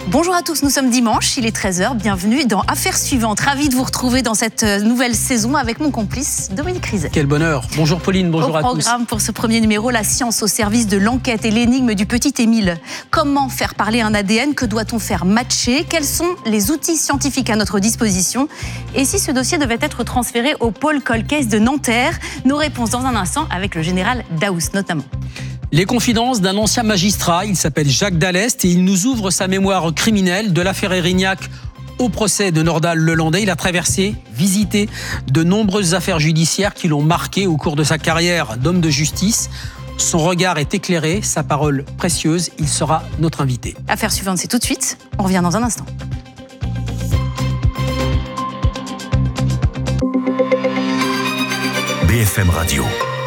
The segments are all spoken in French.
Bonjour à tous, nous sommes dimanche, il est 13h, bienvenue dans Affaires suivantes. Ravi de vous retrouver dans cette nouvelle saison avec mon complice Dominique Rizet. Quel bonheur, bonjour Pauline, bonjour à tous. Au programme pour ce premier numéro, la science au service de l'enquête et l'énigme du petit Émile. Comment faire parler un ADN? Que doit-on faire matcher? Quels sont les outils scientifiques à notre disposition? Et si ce dossier devait être transféré au pôle Cold Case de Nanterre? Nos réponses dans un instant avec le général Daous notamment. Les confidences d'un ancien magistrat, il s'appelle Jacques Dallest et il nous ouvre sa mémoire criminelle de l'affaire Erignac au procès de Nordal-Lelandais. Il a traversé, visité de nombreuses affaires judiciaires qui l'ont marqué au cours de sa carrière d'homme de justice. Son regard est éclairé, sa parole précieuse, il sera notre invité. Affaire suivante, c'est tout de suite, on revient dans un instant. BFM Radio.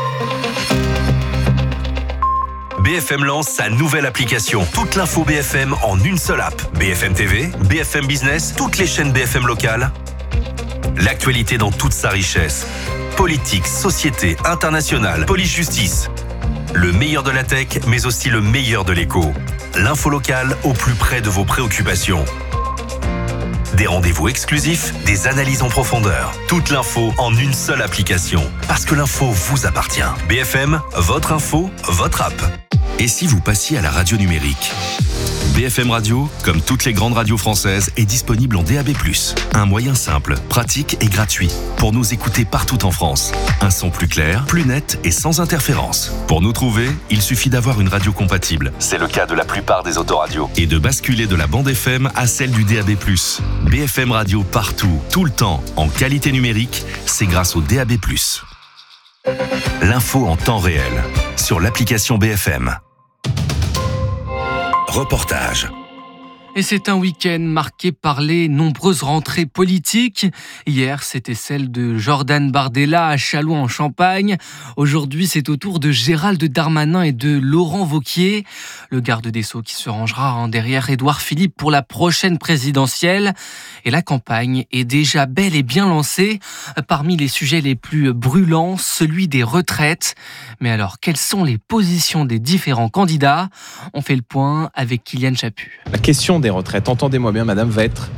BFM lance sa nouvelle application. Toute l'info BFM en une seule app. BFM TV, BFM Business, toutes les chaînes BFM locales. L'actualité dans toute sa richesse. Politique, société, internationale, police-justice. Le meilleur de la tech, mais aussi le meilleur de l'écho. L'info locale au plus près de vos préoccupations. Des rendez-vous exclusifs, des analyses en profondeur. Toute l'info en une seule application. Parce que l'info vous appartient. BFM, votre info, votre app. Et si vous passiez à la radio numérique? BFM Radio, comme toutes les grandes radios françaises, est disponible en DAB+. Un moyen simple, pratique et gratuit pour nous écouter partout en France. Un son plus clair, plus net et sans interférence. Pour nous trouver, il suffit d'avoir une radio compatible. C'est le cas de la plupart des autoradios. Et de basculer de la bande FM à celle du DAB+. BFM Radio partout, tout le temps, en qualité numérique, c'est grâce au DAB+. L'info en temps réel, sur l'application BFM. Reportage. Et c'est un week-end marqué par les nombreuses rentrées politiques. Hier, c'était celle de Jordan Bardella à Châlons en Champagne. Aujourd'hui, c'est au tour de Gérald Darmanin et de Laurent Wauquiez, le garde des Sceaux qui se rangera derrière Édouard Philippe pour la prochaine présidentielle. Et la campagne est déjà bel et bien lancée. Parmi les sujets les plus brûlants, celui des retraites. Mais alors, quelles sont les positions des différents candidats? On fait le point avec Kylian Chaput. La question des retraites, entendez-moi bien madame, va être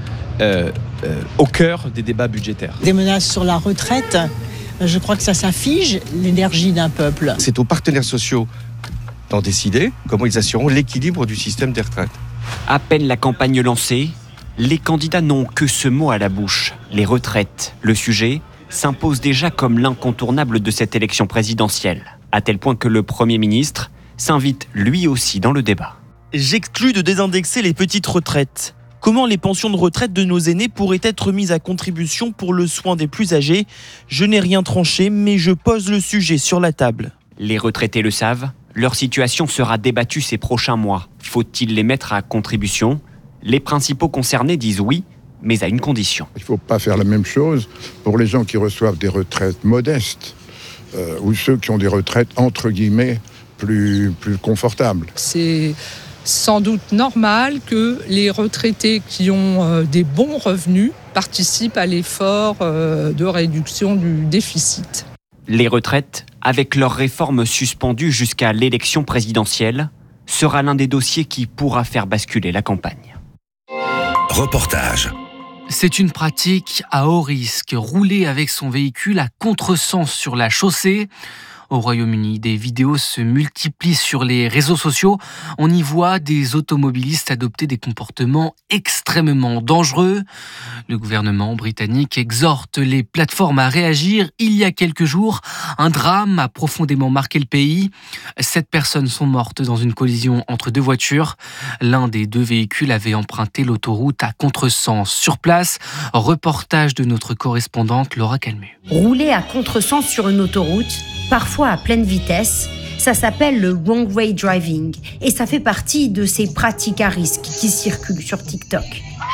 au cœur des débats budgétaires. Des menaces sur la retraite, je crois que ça fige l'énergie d'un peuple. C'est aux partenaires sociaux d'en décider comment ils assureront l'équilibre du système des retraites. À peine la campagne lancée, les candidats n'ont que ce mot à la bouche, les retraites. Le sujet s'impose déjà comme l'incontournable de cette élection présidentielle, à tel point que le Premier ministre s'invite lui aussi dans le débat. J'exclus de désindexer les petites retraites. Comment les pensions de retraite de nos aînés pourraient être mises à contribution pour le soin des plus âgés? Je n'ai rien tranché, mais je pose le sujet sur la table. Les retraités le savent, leur situation sera débattue ces prochains mois. Faut-il les mettre à contribution? Les principaux concernés disent oui, mais à une condition. Il ne faut pas faire la même chose pour les gens qui reçoivent des retraites modestes ou ceux qui ont des retraites entre guillemets plus confortables. C'est sans doute normal que les retraités qui ont des bons revenus participent à l'effort de réduction du déficit. Les retraites, avec leur réforme suspendue jusqu'à l'élection présidentielle, sera l'un des dossiers qui pourra faire basculer la campagne. Reportage. C'est une pratique à haut risque, rouler avec son véhicule à contresens sur la chaussée. Au Royaume-Uni, des vidéos se multiplient sur les réseaux sociaux. On y voit des automobilistes adopter des comportements extrêmement dangereux. Le gouvernement britannique exhorte les plateformes à réagir. Il y a quelques jours, un drame a profondément marqué le pays. 7 personnes sont mortes dans une collision entre 2 voitures. L'un des 2 véhicules avait emprunté l'autoroute à contresens. Sur place, reportage de notre correspondante Laura Calmu. Rouler à contresens sur une autoroute, parfois à pleine vitesse, ça s'appelle le wrong way driving et ça fait partie de ces pratiques à risque qui circulent sur TikTok.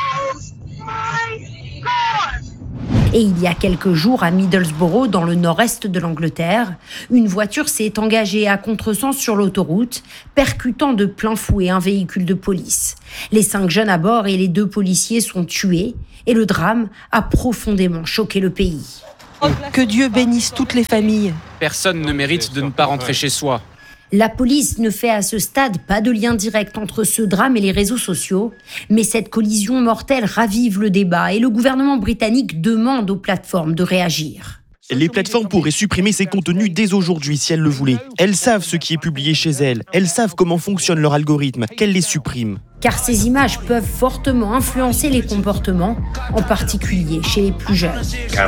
Et il y a quelques jours, à Middlesbrough, dans le nord-est de l'Angleterre, une voiture s'est engagée à contresens sur l'autoroute, percutant de plein fouet un véhicule de police. Les 5 jeunes à bord et les 2 policiers sont tués et le drame a profondément choqué le pays. Que Dieu bénisse toutes les familles. Personne ne mérite de ne pas rentrer chez soi. La police ne fait à ce stade pas de lien direct entre ce drame et les réseaux sociaux, mais cette collision mortelle ravive le débat et le gouvernement britannique demande aux plateformes de réagir. Les plateformes pourraient supprimer ces contenus dès aujourd'hui si elles le voulaient. Elles savent ce qui est publié chez elles, elles savent comment fonctionne leur algorithme, qu'elles les suppriment. Car ces images peuvent fortement influencer les comportements, en particulier chez les plus jeunes.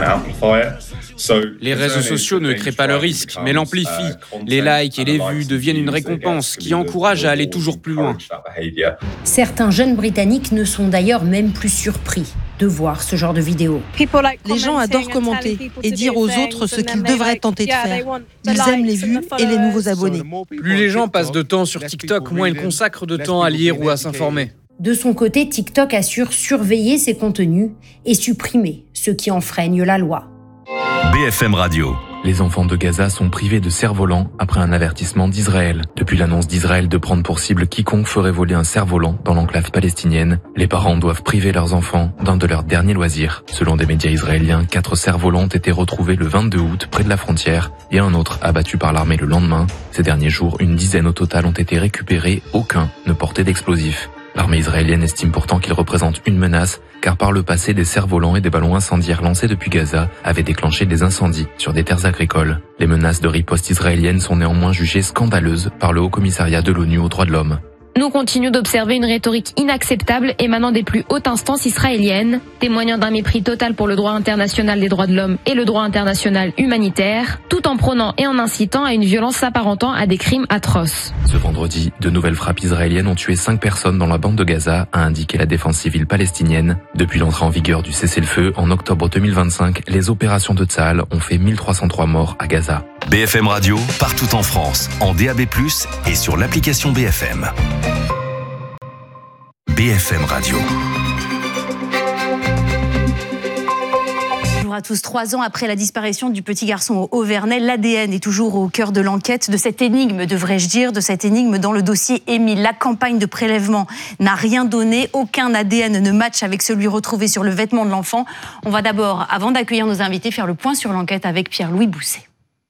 Les réseaux sociaux ne créent pas le risque, mais l'amplifient. Les likes et les vues deviennent une récompense qui encourage à aller toujours plus loin. Certains jeunes Britanniques ne sont d'ailleurs même plus surpris de voir ce genre de vidéos. Les gens adorent commenter et dire aux autres ce qu'ils devraient tenter de faire. Ils aiment les vues et les nouveaux abonnés. Plus les gens passent de temps sur TikTok, moins ils consacrent de temps à lire ou à s'informer. De son côté, TikTok assure surveiller ses contenus et supprimer ceux qui enfreignent la loi. BFM Radio. Les enfants de Gaza sont privés de cerf-volant après un avertissement d'Israël. Depuis l'annonce d'Israël de prendre pour cible quiconque ferait voler un cerf-volant dans l'enclave palestinienne, les parents doivent priver leurs enfants d'un de leurs derniers loisirs. Selon des médias israéliens, 4 cerfs-volants ont été retrouvés le 22 août près de la frontière et un autre abattu par l'armée le lendemain. Ces derniers jours, une dizaine au total ont été récupérés, aucun ne portait d'explosifs. L'armée israélienne estime pourtant qu'ils représentent une menace, car par le passé, des cerfs-volants et des ballons incendiaires lancés depuis Gaza avaient déclenché des incendies sur des terres agricoles. Les menaces de riposte israélienne sont néanmoins jugées scandaleuses par le Haut-Commissariat de l'ONU aux droits de l'homme. Nous continuons d'observer une rhétorique inacceptable émanant des plus hautes instances israéliennes, témoignant d'un mépris total pour le droit international des droits de l'homme et le droit international humanitaire, tout en prônant et en incitant à une violence s'apparentant à des crimes atroces. Ce vendredi, de nouvelles frappes israéliennes ont tué 5 personnes dans la bande de Gaza, a indiqué la défense civile palestinienne. Depuis l'entrée en vigueur du cessez-le-feu en octobre 2025, les opérations de Tsahal ont fait 1303 morts à Gaza. BFM Radio, partout en France, en DAB+, et sur l'application BFM. BFM Radio. Bonjour à tous. 3 ans après la disparition du petit garçon au Haut-Vernay, l'ADN est toujours au cœur de l'enquête, de cette énigme, devrais-je dire, de cette énigme dans le dossier Émile. La campagne de prélèvement n'a rien donné, aucun ADN ne matche avec celui retrouvé sur le vêtement de l'enfant. On va d'abord, avant d'accueillir nos invités, faire le point sur l'enquête avec Pierre-Louis Bousset.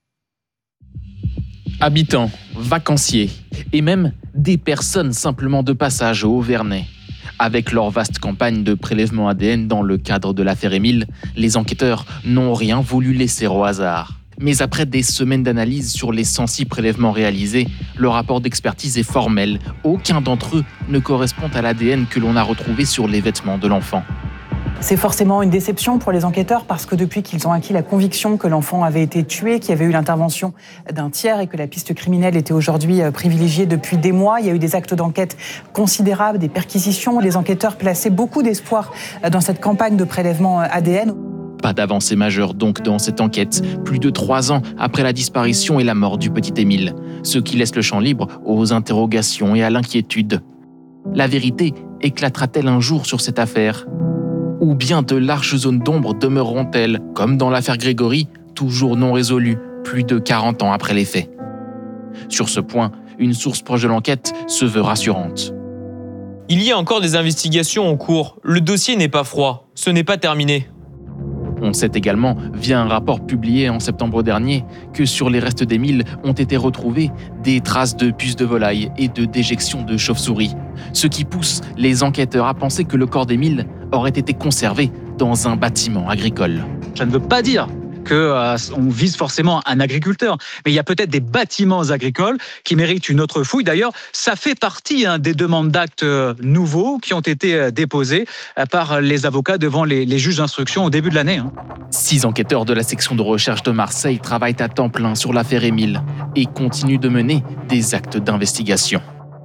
Habitants, vacanciers et même des personnes simplement de passage au Haut-Vernay. Avec leur vaste campagne de prélèvement ADN dans le cadre de l'affaire Émile, les enquêteurs n'ont rien voulu laisser au hasard. Mais après des semaines d'analyse sur les 106 prélèvements réalisés, le rapport d'expertise est formel. Aucun d'entre eux ne correspond à l'ADN que l'on a retrouvé sur les vêtements de l'enfant. C'est forcément une déception pour les enquêteurs parce que depuis qu'ils ont acquis la conviction que l'enfant avait été tué, qu'il y avait eu l'intervention d'un tiers et que la piste criminelle était aujourd'hui privilégiée depuis des mois, il y a eu des actes d'enquête considérables, des perquisitions. Les enquêteurs plaçaient beaucoup d'espoir dans cette campagne de prélèvement ADN. Pas d'avancée majeure donc dans cette enquête, plus de 3 ans après la disparition et la mort du petit Émile, ce qui laisse le champ libre aux interrogations et à l'inquiétude. La vérité éclatera-t-elle un jour sur cette affaire ? Ou bien de larges zones d'ombre demeureront-elles, comme dans l'affaire Grégory, toujours non résolue, plus de 40 ans après les faits. Sur ce point, une source proche de l'enquête se veut rassurante. Il y a encore des investigations en cours. Le dossier n'est pas froid. Ce n'est pas terminé. On sait également, via un rapport publié en septembre dernier, que sur les restes d'Émile ont été retrouvées des traces de puces de volaille et de déjections de chauves-souris, ce qui pousse les enquêteurs à penser que le corps d'Émile aurait été conservé dans un bâtiment agricole. Ça ne veut pas dire qu'on vise forcément un agriculteur, mais il y a peut-être des bâtiments agricoles qui méritent une autre fouille. D'ailleurs, ça fait partie des demandes d'actes nouveaux qui ont été déposées par les avocats devant les juges d'instruction au début de l'année. 6 enquêteurs de la section de recherche de Marseille travaillent à temps plein sur l'affaire Émile et continuent de mener des actes d'investigation.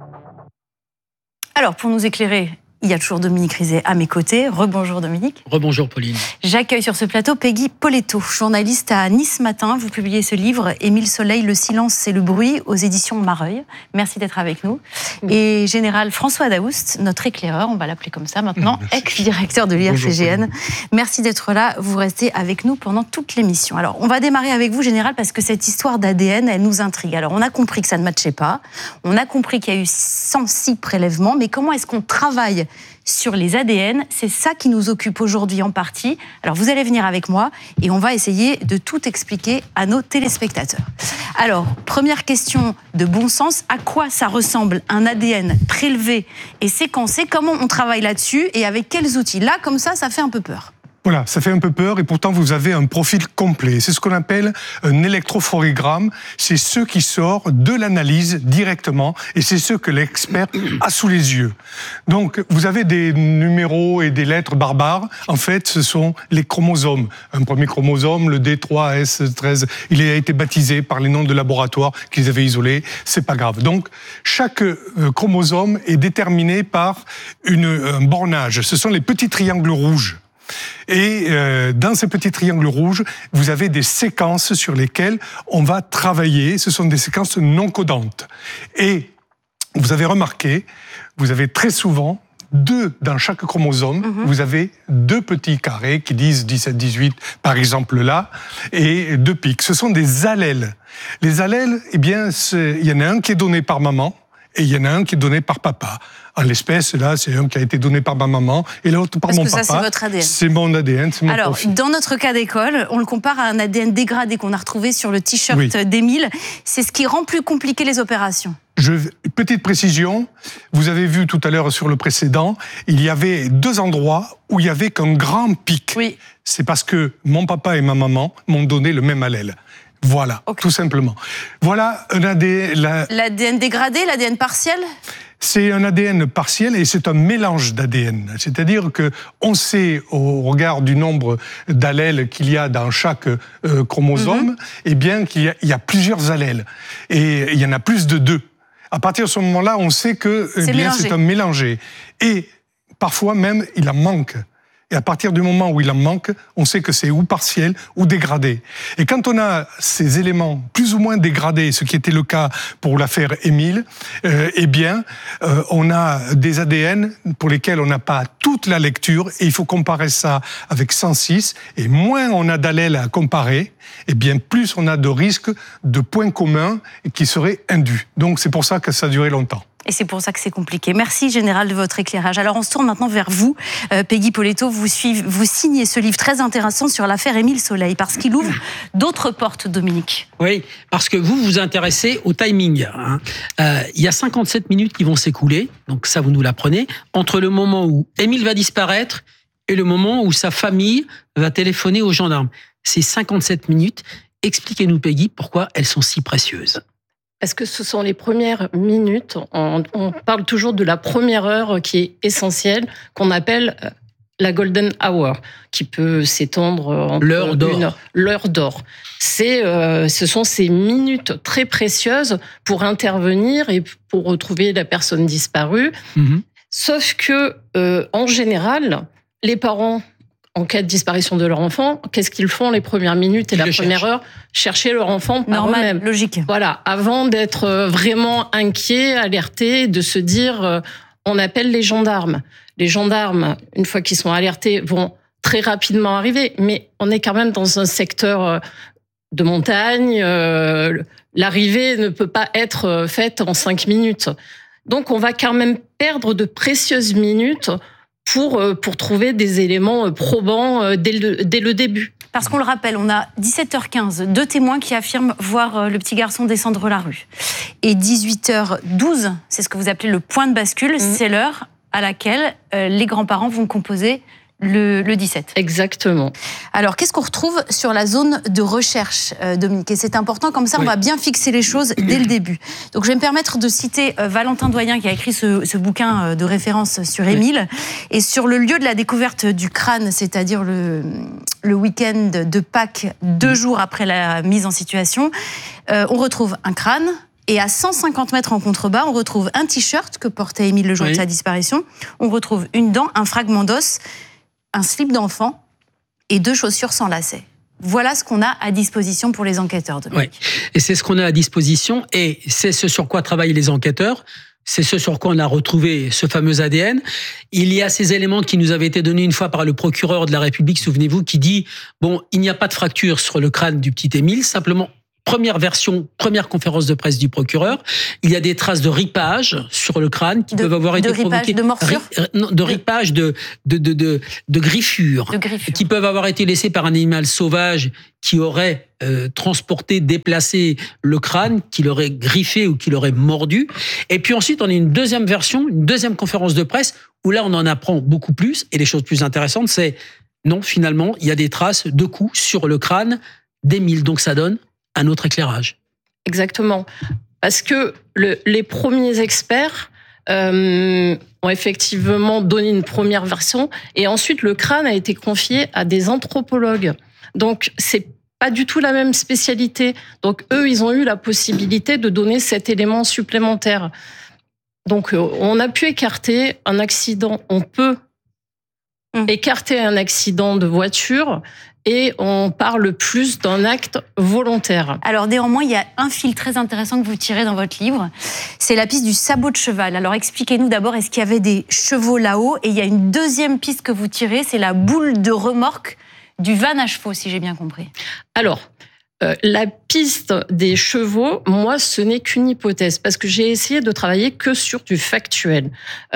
Alors, pour nous éclairer, il y a toujours Dominique Rizet à mes côtés. Rebonjour Dominique. Rebonjour Pauline. J'accueille sur ce plateau Peggy Poletto, journaliste à Nice Matin. Vous publiez ce livre, Émile Soleil, le silence et le bruit, aux éditions Mareuil. Merci d'être avec nous. Et Général François Daoust, notre éclaireur, on va l'appeler comme ça maintenant, ex-directeur de l'IRCGN. Merci d'être là. Vous restez avec nous pendant toute l'émission. Alors, on va démarrer avec vous, Général, parce que cette histoire d'ADN, elle nous intrigue. Alors, on a compris que ça ne matchait pas. On a compris qu'il y a eu 106 prélèvements. Mais comment est-ce qu'on travaille sur les ADN. C'est ça qui nous occupe aujourd'hui en partie. Alors vous allez venir avec moi et on va essayer de tout expliquer à nos téléspectateurs. Alors, première question de bon sens, à quoi ça ressemble un ADN prélevé et séquencé? Comment on travaille là-dessus et avec quels outils? Là, comme ça fait un peu peur. Voilà, ça fait un peu peur et pourtant vous avez un profil complet. C'est ce qu'on appelle un électrophorogramme. C'est ce qui sort de l'analyse directement et c'est ce que l'expert a sous les yeux. Donc vous avez des numéros et des lettres barbares. En fait, ce sont les chromosomes. Un premier chromosome, le D3S13, il a été baptisé par les noms de laboratoire qu'ils avaient isolés. C'est pas grave. Donc chaque chromosome est déterminé par un bornage. Ce sont les petits triangles rouges. Et dans ces petits triangles rouges, vous avez des séquences sur lesquelles on va travailler. Ce sont des séquences non codantes. Et vous avez remarqué, vous avez très souvent dans chaque chromosome, vous avez 2 petits carrés qui disent 17, 18, par exemple là, et 2 pics. Ce sont des allèles. Les allèles, eh bien, il y en a un qui est donné par maman, et il y en a un qui est donné par papa. En l'espèce, là, c'est un qui a été donné par ma maman et l'autre par mon papa. Parce que ça, c'est votre ADN. C'est mon ADN, c'est mon profil. Dans notre cas d'école, on le compare à un ADN dégradé qu'on a retrouvé sur le t-shirt d'Émile. C'est ce qui rend plus compliqué les opérations. Petite précision, vous avez vu tout à l'heure sur le précédent, il y avait 2 endroits où il y avait qu'un grand pic. Oui. C'est parce que mon papa et ma maman m'ont donné le même allèle. Voilà, tout simplement. Voilà un ADN... L'ADN dégradé, l'ADN partiel ? C'est un ADN partiel et c'est un mélange d'ADN. C'est-à-dire qu'on sait, au regard du nombre d'allèles qu'il y a dans chaque chromosome, eh bien qu'il y a plusieurs allèles. Et il y en a plus de 2. À partir de ce moment-là, on sait que c'est un mélangé. Et parfois même, il en manque. Et à partir du moment où il en manque, on sait que c'est ou partiel ou dégradé. Et quand on a ces éléments plus ou moins dégradés, ce qui était le cas pour l'affaire Émile, on a des ADN pour lesquels on n'a pas toute la lecture et il faut comparer ça avec 106. Et moins on a d'allèles à comparer, et bien plus on a de risques de points communs qui seraient indus. Donc c'est pour ça que ça a duré longtemps. Et c'est pour ça que c'est compliqué. Merci, Général, de votre éclairage. Alors, on se tourne maintenant vers vous, Peggy Poletto. Vous signez ce livre très intéressant sur l'affaire Émile Soleil, parce qu'il ouvre d'autres portes, Dominique. Oui, parce que vous vous intéressez au timing. Il y a 57 minutes qui vont s'écouler, donc ça, vous nous l'apprenez, entre le moment où Émile va disparaître et le moment où sa famille va téléphoner aux gendarmes. Ces 57 minutes, expliquez-nous, Peggy, pourquoi elles sont si précieuses. Parce que ce sont les premières minutes, on parle toujours de la première heure qui est essentielle, qu'on appelle la golden hour, qui peut s'étendre entre l'heure d'or. L'heure d'or. Ce sont ces minutes très précieuses pour intervenir et pour retrouver la personne disparue. Sauf que, en général, les parents, en cas de disparition de leur enfant, qu'est-ce qu'ils font les premières minutes et la première heure? Chercher leur enfant par eux-mêmes. Logique. Voilà, avant d'être vraiment inquiets, alertés, de se dire on appelle les gendarmes. Les gendarmes, une fois qu'ils sont alertés, vont très rapidement arriver, mais on est quand même dans un secteur de montagne. L'arrivée ne peut pas être faite en 5 minutes. Donc on va quand même perdre de précieuses minutes pour trouver des éléments probants dès le début. Parce qu'on le rappelle, on a 17h15, 2 témoins qui affirment voir le petit garçon descendre la rue. Et 18h12, c'est ce que vous appelez le point de bascule, c'est l'heure à laquelle les grands-parents vont composer le 17. Exactement. Alors, qu'est-ce qu'on retrouve sur la zone de recherche, Dominique? Et c'est important, comme ça, on va bien fixer les choses dès le début. Donc, je vais me permettre de citer Valentin Doyen, qui a écrit ce bouquin de référence sur Émile. Et sur le lieu de la découverte du crâne, c'est-à-dire le week-end de Pâques, 2 jours après la mise en situation, on retrouve un crâne. Et à 150 mètres en contrebas, on retrouve un t-shirt que portait Émile le jour de sa disparition. On retrouve une dent, un fragment d'os, un slip d'enfant et 2 chaussures sans lacets. Voilà ce qu'on a à disposition pour les enquêteurs. Oui, et c'est ce qu'on a à disposition et c'est ce sur quoi travaillent les enquêteurs. C'est ce sur quoi on a retrouvé ce fameux ADN. Il y a ces éléments qui nous avaient été donnés une fois par le procureur de la République, souvenez-vous, qui dit, bon, il n'y a pas de fracture sur le crâne du petit Émile, simplement première conférence de presse du procureur, il y a des traces de ripage sur le crâne qui peuvent avoir été provoquées. De morsure de ripage, de griffures, qui peuvent avoir été laissées par un animal sauvage qui aurait transporté, déplacé le crâne, qui l'aurait griffé ou qui l'aurait mordu. Et puis ensuite, on a une deuxième version, une deuxième conférence de presse, où là, on en apprend beaucoup plus. Et les choses plus intéressantes, c'est non, finalement, il y a des traces de coups sur le crâne d'Émile. Donc ça donne un autre éclairage. Exactement. Parce que les premiers experts ont effectivement donné une première version et ensuite le crâne a été confié à des anthropologues. Donc c'est pas du tout la même spécialité. Donc eux, ils ont eu la possibilité de donner cet élément supplémentaire. Donc on a pu écarter un accident, on peut écarter un accident de voiture et on parle plus d'un acte volontaire. Alors néanmoins, il y a un fil très intéressant que vous tirez dans votre livre, c'est la piste du sabot de cheval. Alors expliquez-nous d'abord, est-ce qu'il y avait des chevaux là-haut? Et il y a une deuxième piste que vous tirez, c'est la boule de remorque du van à chevaux, si j'ai bien compris. Alors, la piste des chevaux, moi, ce n'est qu'une hypothèse, parce que j'ai essayé de travailler que sur du factuel.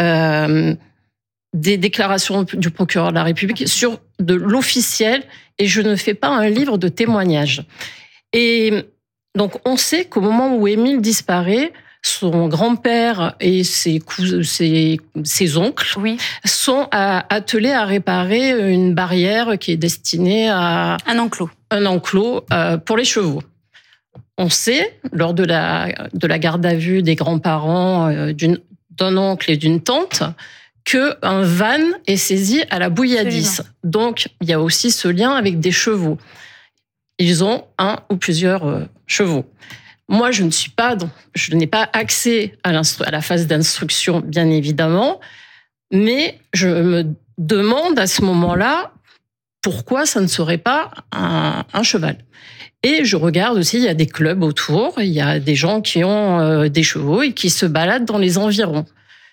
Des déclarations du procureur de la République sur de l'officiel et je ne fais pas un livre de témoignages. Et donc, on sait qu'au moment où Émile disparaît, son grand-père et ses oncles sont attelés à réparer une barrière qui est destinée à... Un enclos. Un enclos pour les chevaux. On sait, lors de la garde à vue des grands-parents d'un oncle et d'une tante, qu'un van est saisi à la bouilladisse. Donc, il y a aussi ce lien avec des chevaux. Ils ont un ou plusieurs chevaux. Moi, je n'ai pas accès à la phase d'instruction, bien évidemment, mais je me demande à ce moment-là pourquoi ça ne serait pas un cheval. Et je regarde aussi, il y a des clubs autour, il y a des gens qui ont des chevaux et qui se baladent dans les environs.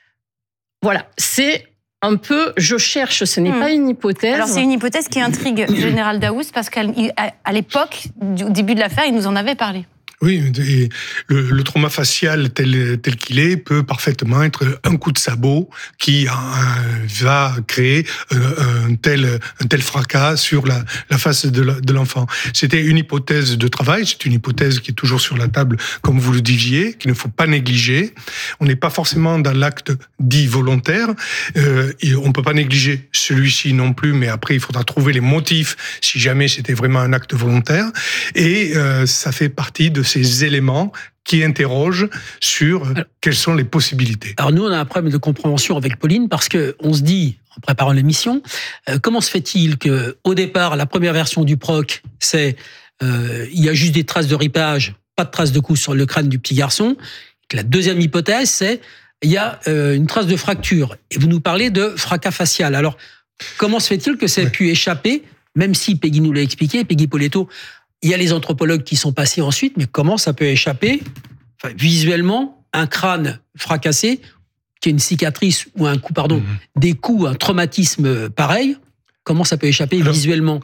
Voilà, c'est un peu, je cherche, ce n'est pas une hypothèse. Alors c'est une hypothèse qui intrigue le général Daoust parce qu'à l'époque, au début de l'affaire, il nous en avait parlé. Oui, et le trauma facial tel qu'il est peut parfaitement être un coup de sabot qui va créer un tel fracas sur la face de l'enfant. C'était une hypothèse de travail, c'est une hypothèse qui est toujours sur la table, comme vous le disiez, qu'il ne faut pas négliger. On n'est pas forcément dans l'acte dit volontaire, et on ne peut pas négliger celui-ci non plus, mais après il faudra trouver les motifs si jamais c'était vraiment un acte volontaire, et ça fait partie de ces éléments qui interrogent sur quelles sont les possibilités. Alors nous, on a un problème de compréhension avec Pauline parce qu'on se dit, en préparant l'émission, comment se fait-il qu'au départ, la première version du proc, c'est il y a juste des traces de ripage, pas de traces de coups sur le crâne du petit garçon. La deuxième hypothèse, c'est il y a une trace de fracture. Et vous nous parlez de fracas facial. Alors, comment se fait-il que ça ait pu échapper, même si Peggy nous l'a expliqué, Peggy Poletto, il y a les anthropologues qui sont passés ensuite, mais comment ça peut échapper visuellement un crâne fracassé, qui est une cicatrice ou un coup, des coups, un traumatisme pareil, comment ça peut échapper visuellement?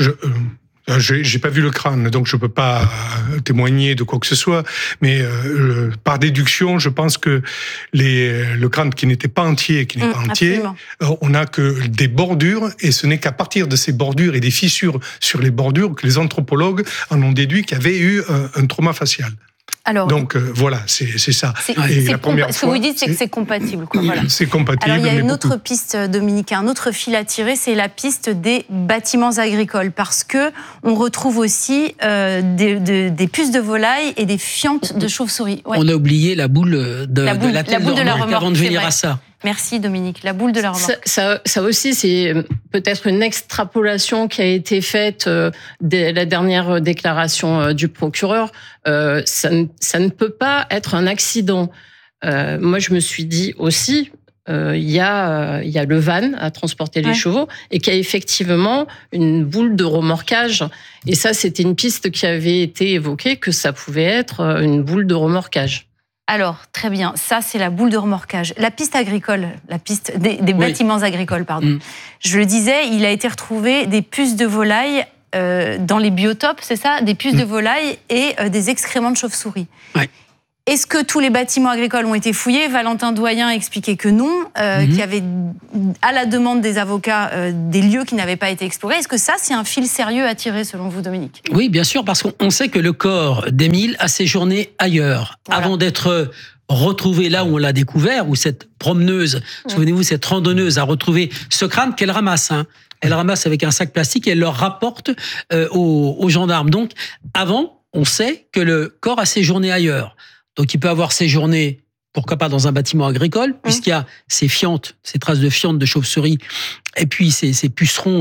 J'ai pas vu le crâne, donc je peux pas témoigner de quoi que ce soit, mais par déduction, je pense que le crâne qui n'était pas entier, on n'a que des bordures, et ce n'est qu'à partir de ces bordures et des fissures sur les bordures que les anthropologues en ont déduit qu'il y avait eu un trauma facial. Alors, donc voilà, c'est ça. Ce que vous dites, c'est que c'est compatible. Voilà. C'est compatible. Alors il y a une autre piste, Dominique, un autre fil à tirer, c'est la piste des bâtiments agricoles, parce que on retrouve aussi des puces de volaille et des fientes de chauve-souris. Ouais. On a oublié la boule de la remorque avant de venir à ça. Merci Dominique, la boule de la remorque. Ça aussi, c'est peut-être une extrapolation qui a été faite de la dernière déclaration du procureur. Ça ne peut pas être un accident. Moi, je me suis dit aussi, il y a le van à transporter les chevaux et qu'il y a effectivement une boule de remorquage. Et ça, c'était une piste qui avait été évoquée, que ça pouvait être une boule de remorquage. Alors, très bien, ça c'est la boule de remorquage. La piste agricole, la piste des bâtiments agricoles, pardon. Je le disais, il a été retrouvé des puces de volaille dans les biotopes, c'est ça, des puces de volaille et des excréments de chauve-souris. Ouais. Est-ce que tous les bâtiments agricoles ont été fouillés? Valentin Doyen expliquait que non, qu'il y avait, à la demande des avocats, des lieux qui n'avaient pas été explorés. Est-ce que ça, c'est un fil sérieux à tirer, selon vous, Dominique? Oui, bien sûr, parce qu'on sait que le corps d'Émile a séjourné ailleurs, avant d'être retrouvé là où on l'a découvert, où cette promeneuse, souvenez-vous, cette randonneuse a retrouvé ce crâne qu'elle ramasse. Elle ramasse avec un sac plastique et elle le rapporte aux gendarmes. Donc, avant, on sait que le corps a séjourné ailleurs. Donc, il peut avoir séjourné, pourquoi pas, dans un bâtiment agricole, puisqu'il y a ces fientes, ces traces de fientes de chauve-souris, et puis ces pucerons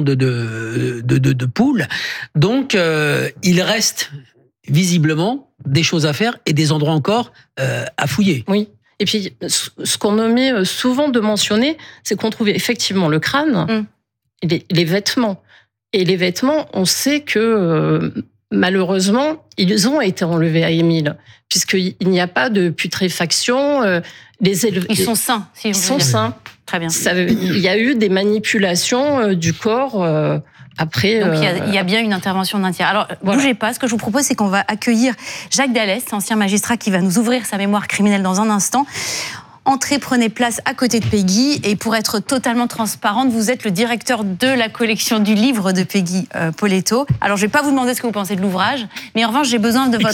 de poules. Donc, il reste visiblement des choses à faire et des endroits encore à fouiller. Oui. Et puis, ce qu'on omet souvent de mentionner, c'est qu'on trouve effectivement le crâne et les vêtements. Et les vêtements, on sait que... malheureusement, ils ont été enlevés à Émile, puisqu'il n'y a pas de putréfaction. Ils sont sains. Si ils sont sains. Très bien. Il y a eu des manipulations du corps après. Donc il y a bien une intervention d'un tiers. Alors, bougez pas. Ce que je vous propose, c'est qu'on va accueillir Jacques Dallès, ancien magistrat, qui va nous ouvrir sa mémoire criminelle dans un instant. Entrez, prenez place à côté de Peggy. Et pour être totalement transparente, vous êtes le directeur de la collection du livre de Peggy Poletto. Alors, je ne vais pas vous demander ce que vous pensez de l'ouvrage, mais en revanche, j'ai besoin de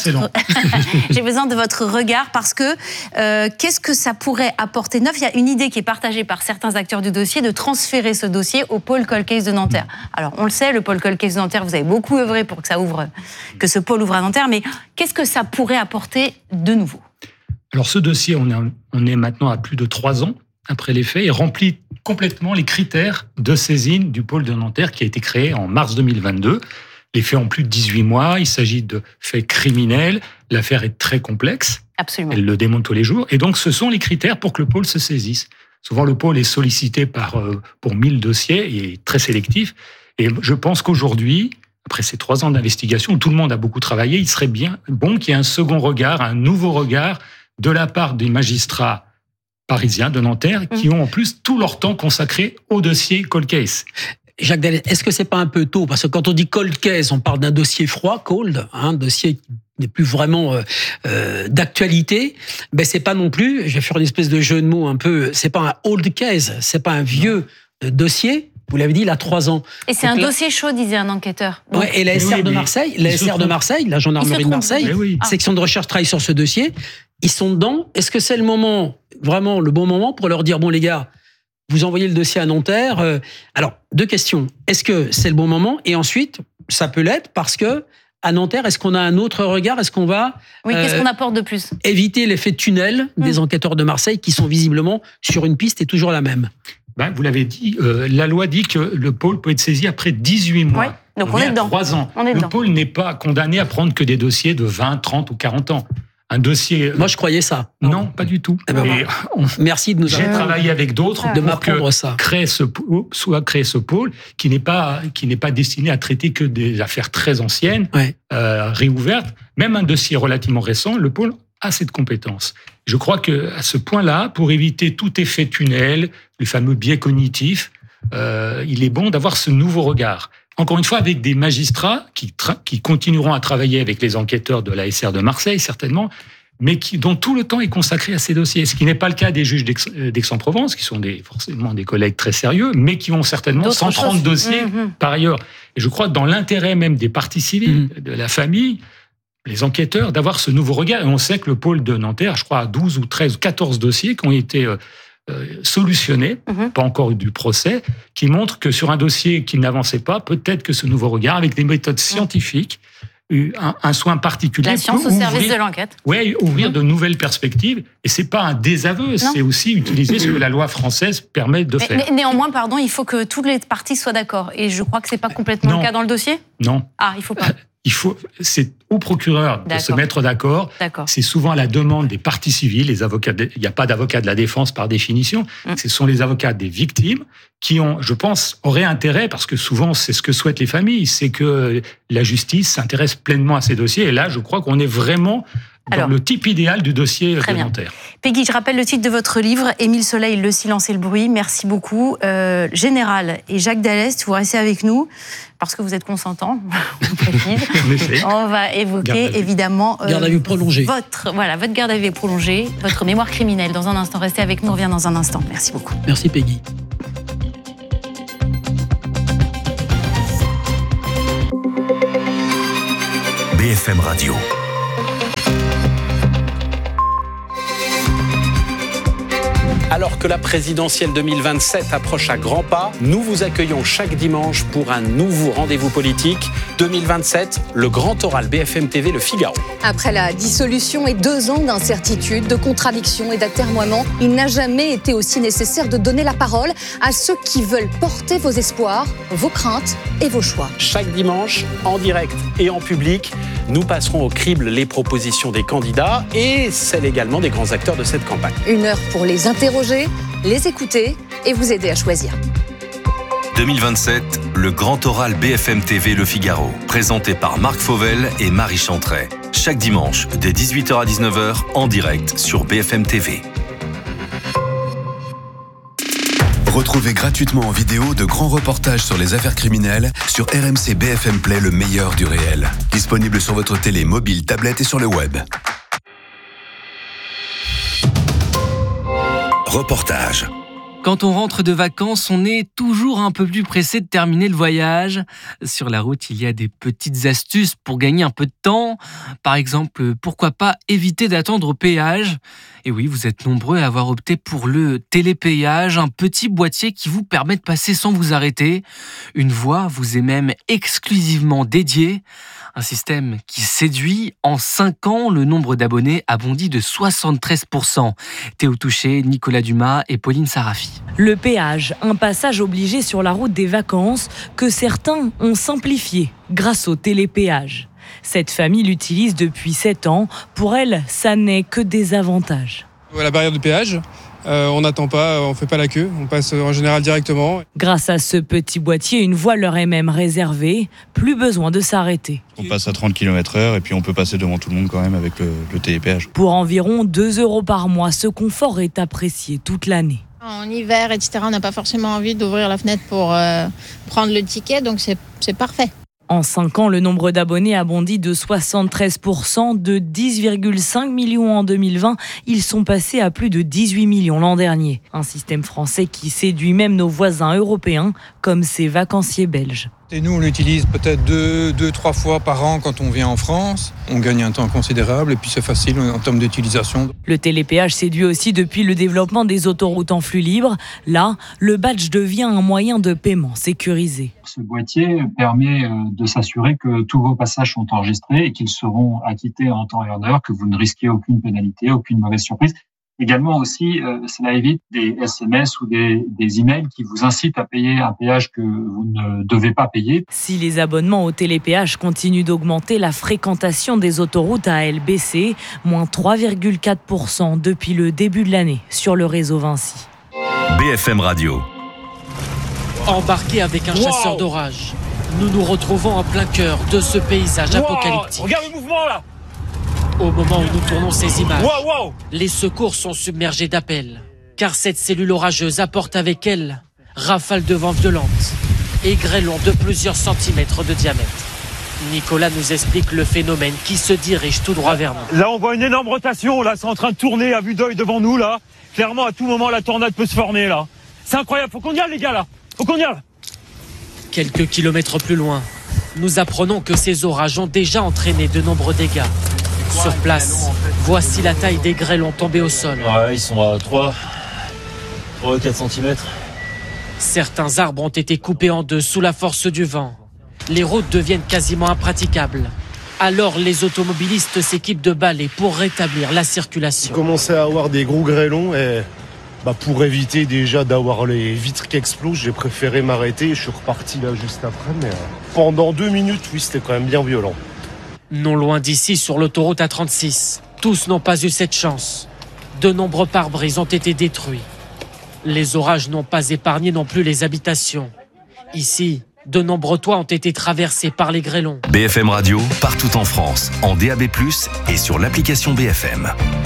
votre regard, parce que qu'est-ce que ça pourrait apporter neuf? Il y a une idée qui est partagée par certains acteurs du dossier de transférer ce dossier au pôle Cold Case de Nanterre. Alors, on le sait, le pôle Cold Case de Nanterre, vous avez beaucoup œuvré pour que ce pôle ouvre à Nanterre, mais qu'est-ce que ça pourrait apporter de nouveau? Alors ce dossier, on est maintenant à plus de 3 ans après les faits et remplit complètement les critères de saisine du pôle de Nanterre qui a été créé en mars 2022. Les faits ont plus de 18 mois, il s'agit de faits criminels, l'affaire est très complexe. Absolument. Elle le démontre tous les jours et donc ce sont les critères pour que le pôle se saisisse. Souvent le pôle est sollicité pour 1000 dossiers et est très sélectif et je pense qu'aujourd'hui, après ces 3 ans d'investigation où tout le monde a beaucoup travaillé, il serait bien bon qu'il y ait un second regard, un nouveau regard de la part des magistrats parisiens de Nanterre qui ont en plus tout leur temps consacré au dossier Cold Case. Jacques Dallès, est-ce que c'est pas un peu tôt? Parce que quand on dit Cold Case, on parle d'un dossier froid, cold, un dossier qui n'est plus vraiment d'actualité. Ben c'est pas non plus, je vais faire une espèce de jeu de mots un peu, c'est pas un old case, c'est pas un vieux dossier. Vous l'avez dit, il a 3 ans. Et c'est un dossier chaud, disait un enquêteur. Donc... Ouais, et la SR de Marseille, la gendarmerie de Marseille, section de recherche travaille sur ce dossier. Ils sont dedans. Est-ce que c'est le moment, vraiment le bon moment pour leur dire, bon les gars, vous envoyez le dossier à Nanterre. Alors, 2 questions. Est-ce que c'est le bon moment? Et ensuite, ça peut l'être parce que à Nanterre, est-ce qu'on a un autre regard? Est-ce qu'on va qu'est-ce qu'on apporte de plus? Éviter l'effet de tunnel des enquêteurs de Marseille qui sont visiblement sur une piste et toujours la même? Vous l'avez dit, la loi dit que le pôle peut être saisi après 18 mois. Ouais, donc on est dedans. 3 ans. Le pôle n'est pas condamné à prendre que des dossiers de 20, 30 ou 40 ans. Un dossier... Moi, je croyais ça. Non, pas du tout. Merci de nous avoir... J'ai travaillé avec d'autres de m'apprendre ça. Soit créer ce pôle qui n'est pas destiné à traiter que des affaires très anciennes, réouvertes. Même un dossier relativement récent, le pôle a cette compétence. Je crois qu'à ce point-là, pour éviter tout effet tunnel, le fameux biais cognitif, il est bon d'avoir ce nouveau regard. Encore une fois, avec des magistrats qui continueront à travailler avec les enquêteurs de la SR de Marseille, certainement, mais dont tout le temps est consacré à ces dossiers. Ce qui n'est pas le cas des juges d'Aix-en-Provence, qui sont forcément des collègues très sérieux, mais qui ont certainement 130 dossiers par ailleurs. Et je crois que dans l'intérêt même des parties civiles, de la famille, les enquêteurs, d'avoir ce nouveau regard. Et on sait que le pôle de Nanterre, je crois, a 12 ou 13 ou 14 dossiers qui ont été solutionnés, pas encore eu du procès, qui montrent que sur un dossier qui n'avançait pas, peut-être que ce nouveau regard, avec des méthodes scientifiques, un soin particulier. La science au service de l'enquête. Oui, ouvrir de nouvelles perspectives. Et c'est pas un désaveu, c'est aussi utiliser ce que la loi française permet de faire. Mais néanmoins, il faut que toutes les parties soient d'accord. Et je crois que c'est pas complètement le cas dans le dossier. Non. Ah, il faut pas. C'est au procureur de se mettre d'accord. C'est souvent à la demande des parties civiles, les avocats. Il n'y a pas d'avocat de la défense par définition. Ce sont les avocats des victimes qui auraient intérêt, parce que souvent c'est ce que souhaitent les familles, c'est que la justice s'intéresse pleinement à ces dossiers. Et là, je crois qu'on est vraiment dans le type idéal du dossier de Nanterre. Peggy, je rappelle le titre de votre livre, Émile Soleil, Le silence et le bruit. Merci beaucoup. Général et Jacques Dallest, vous restez avec nous parce que vous êtes consentant. On va évoquer évidemment garde à vue prolongée. Votre garde à vue prolongée, votre mémoire criminelle. Dans un instant, restez avec nous, on revient dans un instant. Merci beaucoup. Merci Peggy. BFM Radio. Alors que la présidentielle 2027 approche à grands pas, nous vous accueillons chaque dimanche pour un nouveau rendez-vous politique. 2027, le grand oral BFM TV Le Figaro. Après la dissolution et 2 ans d'incertitude, de contradictions et d'atermoiements, il n'a jamais été aussi nécessaire de donner la parole à ceux qui veulent porter vos espoirs, vos craintes et vos choix. Chaque dimanche, en direct et en public, nous passerons au crible les propositions des candidats et celles également des grands acteurs de cette campagne. 1 heure pour les interroger, les écouter et vous aider à choisir. 2027, le grand oral BFM TV Le Figaro, présenté par Marc Fauvel et Marie Chantray. Chaque dimanche, dès 18h à 19h, en direct sur BFM TV. Retrouvez gratuitement en vidéo de grands reportages sur les affaires criminelles sur RMC BFM Play, le meilleur du réel. Disponible sur votre télé, mobile, tablette et sur le web. Reportage. Quand on rentre de vacances, on est toujours un peu plus pressé de terminer le voyage. Sur la route, il y a des petites astuces pour gagner un peu de temps. Par exemple, pourquoi pas éviter d'attendre au péage ? Et oui, vous êtes nombreux à avoir opté pour le télépéage, un petit boîtier qui vous permet de passer sans vous arrêter. Une voie vous est même exclusivement dédiée. Un système qui séduit. En 5 ans, le nombre d'abonnés a bondi de 73%. Théo Touché, Nicolas Dumas et Pauline Sarafi. Le péage, un passage obligé sur la route des vacances que certains ont simplifié grâce au télépéage. Cette famille l'utilise depuis 7 ans. Pour elle, ça n'est que des avantages. À la barrière de péage, on n'attend pas, on ne fait pas la queue, on passe en général directement. Grâce à ce petit boîtier, une voie leur est même réservée. Plus besoin de s'arrêter. On passe à 30 km/h et puis on peut passer devant tout le monde quand même avec le télépéage. Pour environ 2 € par mois, ce confort est apprécié toute l'année. En hiver, etc., on n'a pas forcément envie d'ouvrir la fenêtre pour prendre le ticket, donc c'est parfait. En 5 ans, le nombre d'abonnés a bondi de 73%, de 10,5 millions en 2020. Ils sont passés à plus de 18 millions l'an dernier. Un système français qui séduit même nos voisins européens, comme ces vacanciers belges. Et nous, on l'utilise peut-être 2-3 fois par an quand on vient en France. On gagne un temps considérable et puis c'est facile en termes d'utilisation. Le télépéage séduit aussi depuis le développement des autoroutes en flux libre. Là, le badge devient un moyen de paiement sécurisé. Ce boîtier permet de s'assurer que tous vos passages sont enregistrés et qu'ils seront acquittés en temps et en heure, que vous ne risquez aucune pénalité, aucune mauvaise surprise. Également aussi, cela évite des SMS ou des emails qui vous incitent à payer un péage que vous ne devez pas payer. Si les abonnements au télépéage continuent d'augmenter, la fréquentation des autoroutes a elle baissé, moins 3,4% depuis le début de l'année sur le réseau Vinci. BFM Radio. Embarqué avec un chasseur d'orage, nous nous retrouvons en plein cœur de ce paysage apocalyptique. Regarde le mouvement là! Au moment où nous tournons ces images, les secours sont submergés d'appels, car cette cellule orageuse apporte avec elle rafales de vent violentes et grêlons de plusieurs centimètres de diamètre. Nicolas nous explique le phénomène qui se dirige tout droit vers nous. Là, on voit une énorme rotation, là, c'est en train de tourner à vue d'œil devant nous, là. Clairement, à tout moment, la tornade peut se former, là. C'est incroyable, faut qu'on y aille, les gars, là. Faut qu'on y aille. Quelques kilomètres plus loin, nous apprenons que ces orages ont déjà entraîné de nombreux dégâts. Sur place, voici la taille des grêlons tombés au sol. Ouais, ils sont à 3 ou 4 cm. Certains arbres ont été coupés en deux sous la force du vent. Les routes deviennent quasiment impraticables. Alors les automobilistes s'équipent de balais pour rétablir la circulation. On commençait à avoir des gros grêlons et pour éviter déjà d'avoir les vitres qui explosent, j'ai préféré m'arrêter. Je suis reparti là juste après, mais pendant 2 minutes, oui, c'était quand même bien violent. Non loin d'ici, sur l'autoroute A36, tous n'ont pas eu cette chance. De nombreux pare-brises ont été détruits. Les orages n'ont pas épargné non plus les habitations. Ici, De nombreux toits ont été traversés par les grêlons. BFM Radio, partout en France, en DAB+, et sur l'application BFM.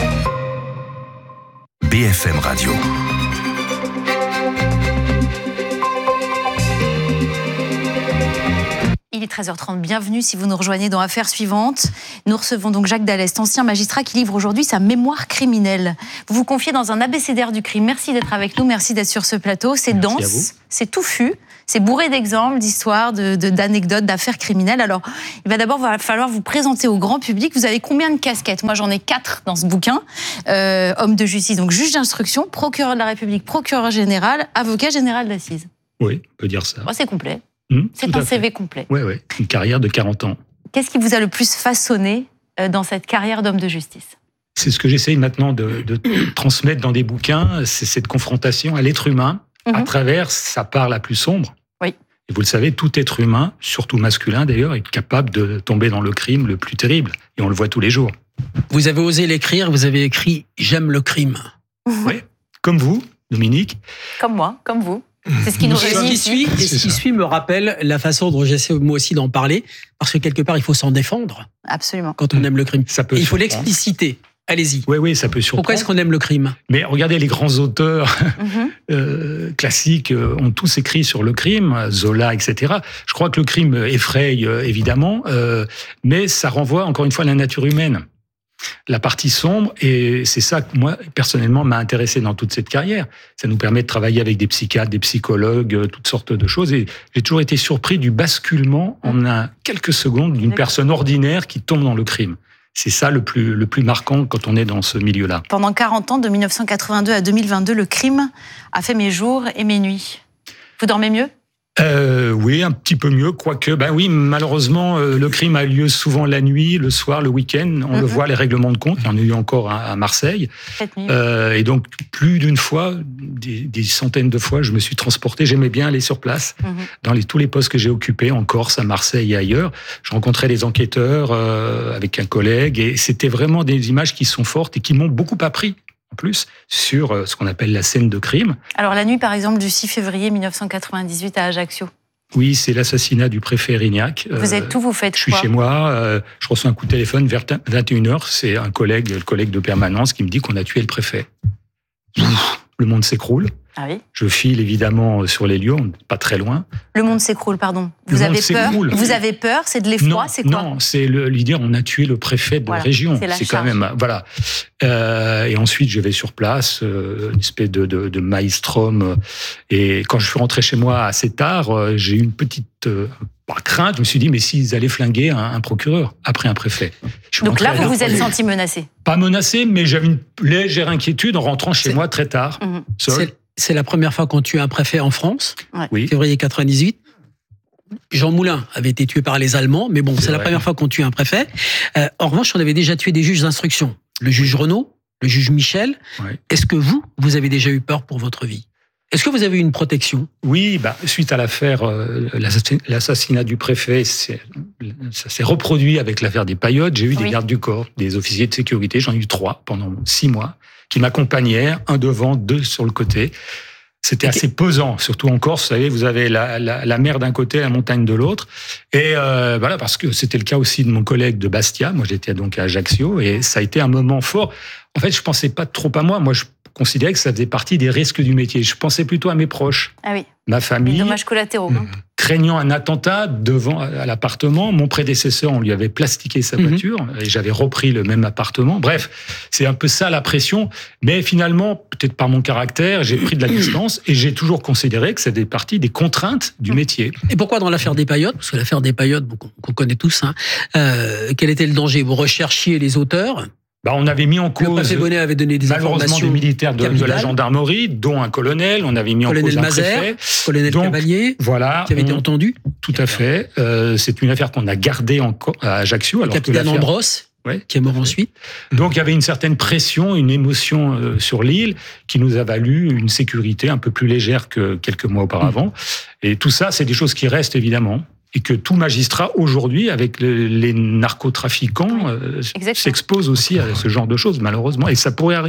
BFM Radio. Il est 13h30, bienvenue si vous nous rejoignez dans Affaires suivantes. Nous recevons donc Jacques Dallest, ancien magistrat qui livre aujourd'hui sa mémoire criminelle. Vous vous confiez dans un abécédaire du crime. Merci d'être avec nous, merci d'être sur ce plateau. C'est dense, c'est touffu, c'est bourré d'exemples, d'histoires, d'anecdotes, d'affaires criminelles. Alors, il va d'abord falloir vous présenter au grand public. Vous avez combien de casquettes ? Moi, j'en ai 4 dans ce bouquin. Homme de justice, donc juge d'instruction, procureur de la République, procureur général, avocat général d'assises. Oui, on peut dire ça. Oh, c'est complet. C'est un CV complet. Oui, une carrière de 40 ans. Qu'est-ce qui vous a le plus façonné dans cette carrière d'homme de justice ? C'est ce que j'essaye maintenant de transmettre dans des bouquins, c'est cette confrontation à l'être humain à travers sa part la plus sombre. Oui. Et vous le savez, tout être humain, surtout masculin d'ailleurs, est capable de tomber dans le crime le plus terrible. Et on le voit tous les jours. Vous avez osé l'écrire, vous avez écrit « J'aime le crime ». Oui, comme vous, Dominique. Comme moi, comme vous. C'est ce qui nous réunit ici. Ce qui suit me rappelle la façon dont j'essaie moi aussi d'en parler, parce que quelque part, il faut s'en défendre. Absolument. Quand on aime le crime. Et il faut l'expliciter. Allez-y. Oui, ça peut surprendre. Pourquoi est-ce qu'on aime le crime ? Mais regardez, les grands auteurs classiques ont tous écrit sur le crime, Zola, etc. Je crois que le crime effraie, évidemment, mais ça renvoie encore une fois à la nature humaine. La partie sombre, et c'est ça que moi, personnellement, m'a intéressé dans toute cette carrière. Ça nous permet de travailler avec des psychiatres, des psychologues, toutes sortes de choses. Et j'ai toujours été surpris du basculement en quelques secondes d'une personne ordinaire qui tombe dans le crime. C'est ça le plus marquant quand on est dans ce milieu-là. Pendant 40 ans, de 1982 à 2022, le crime a fait mes jours et mes nuits. Vous dormez mieux ? Oui, un petit peu mieux, quoique, oui, malheureusement, le crime a lieu souvent la nuit, le soir, le week-end. On le voit, les règlements de compte, il y en a eu encore à Marseille. Et donc, plus d'une fois, des centaines de fois, je me suis transporté. J'aimais bien aller sur place, dans tous les postes que j'ai occupés, en Corse, à Marseille et ailleurs. Je rencontrais des enquêteurs avec un collègue, et c'était vraiment des images qui sont fortes et qui m'ont beaucoup appris. Plus sur ce qu'on appelle la scène de crime. Alors la nuit, par exemple, du 6 février 1998 à Ajaccio. Oui, c'est l'assassinat du préfet Erignac. Vous êtes où, vous faites quoi ? Je suis chez moi, je reçois un coup de téléphone vers 21h, c'est un collègue, le collègue de permanence, qui me dit qu'on a tué le préfet. Le monde s'écroule. Ah oui ? Je file évidemment sur les lieux, pas très loin. Le monde s'écroule, pardon. Vous avez peur ? Vous avez peur ? C'est de l'effroi ? C'est quoi ? Non, c'est l'idée, on a tué le préfet de région. C'est quand même, voilà. Et ensuite, je vais sur place, une espèce de maelstrom. Et quand je suis rentré chez moi assez tard, j'ai eu une petite crainte. Je me suis dit, mais s'ils allaient flinguer un procureur après un préfet. Donc là, vous vous êtes senti menacé ? Pas menacé, mais j'avais une légère inquiétude en rentrant chez moi très tard, seul. C'est la première fois qu'on tue un préfet en France, oui. Février 98. Jean Moulin avait été tué par les Allemands, mais bon, c'est la première fois qu'on tue un préfet. En revanche, on avait déjà tué des juges d'instruction. Le juge Renaud, le juge Michel. Ouais. Est-ce que vous avez déjà eu peur pour votre vie ? Est-ce que vous avez eu une protection ? Oui, suite à l'affaire, l'assassinat du préfet, ça s'est reproduit avec l'affaire des paillotes. J'ai eu des gardes du corps, des officiers de sécurité, j'en ai eu 3 pendant 6 mois, qui m'accompagnaient, un devant, 2 sur le côté. C'était assez pesant, surtout en Corse, vous savez, vous avez la mer d'un côté, la montagne de l'autre. Et voilà, parce que c'était le cas aussi de mon collègue de Bastia. Moi, j'étais donc à Ajaccio, et ça a été un moment fort. En fait, je pensais pas trop à moi. Moi, je considérais que ça faisait partie des risques du métier. Je pensais plutôt à mes proches. Ah oui. Ma famille. Les dommages collatéraux. Craignant un attentat à l'appartement, mon prédécesseur, on lui avait plastiqué sa voiture et j'avais repris le même appartement. Bref, c'est un peu ça la pression. Mais finalement, peut-être par mon caractère, j'ai pris de la distance et j'ai toujours considéré que c'était partie des contraintes du métier. Et pourquoi dans l'affaire des paillotes ? Parce que l'affaire des paillotes, qu'on connaît tous, quel était le danger ? Vous recherchiez les auteurs ? On avait mis en cause, le préfet Bonnet avait donné des malheureusement, des militaires de la gendarmerie, dont un colonel. On avait mis en cause un préfet. Colonel Cavalier, voilà, qui avait été entendu. Tout à fait. C'est une affaire qu'on a gardée à Ajaccio. Le capitaine Ambrosse, qui est mort ensuite. Donc il y avait une certaine pression, une émotion sur l'île qui nous a valu une sécurité un peu plus légère que quelques mois auparavant. Et tout ça, c'est des choses qui restent évidemment. Et que tout magistrat, aujourd'hui, avec les narcotrafiquants, s'expose aussi à ce genre de choses, malheureusement. Et ça pourrait arriver.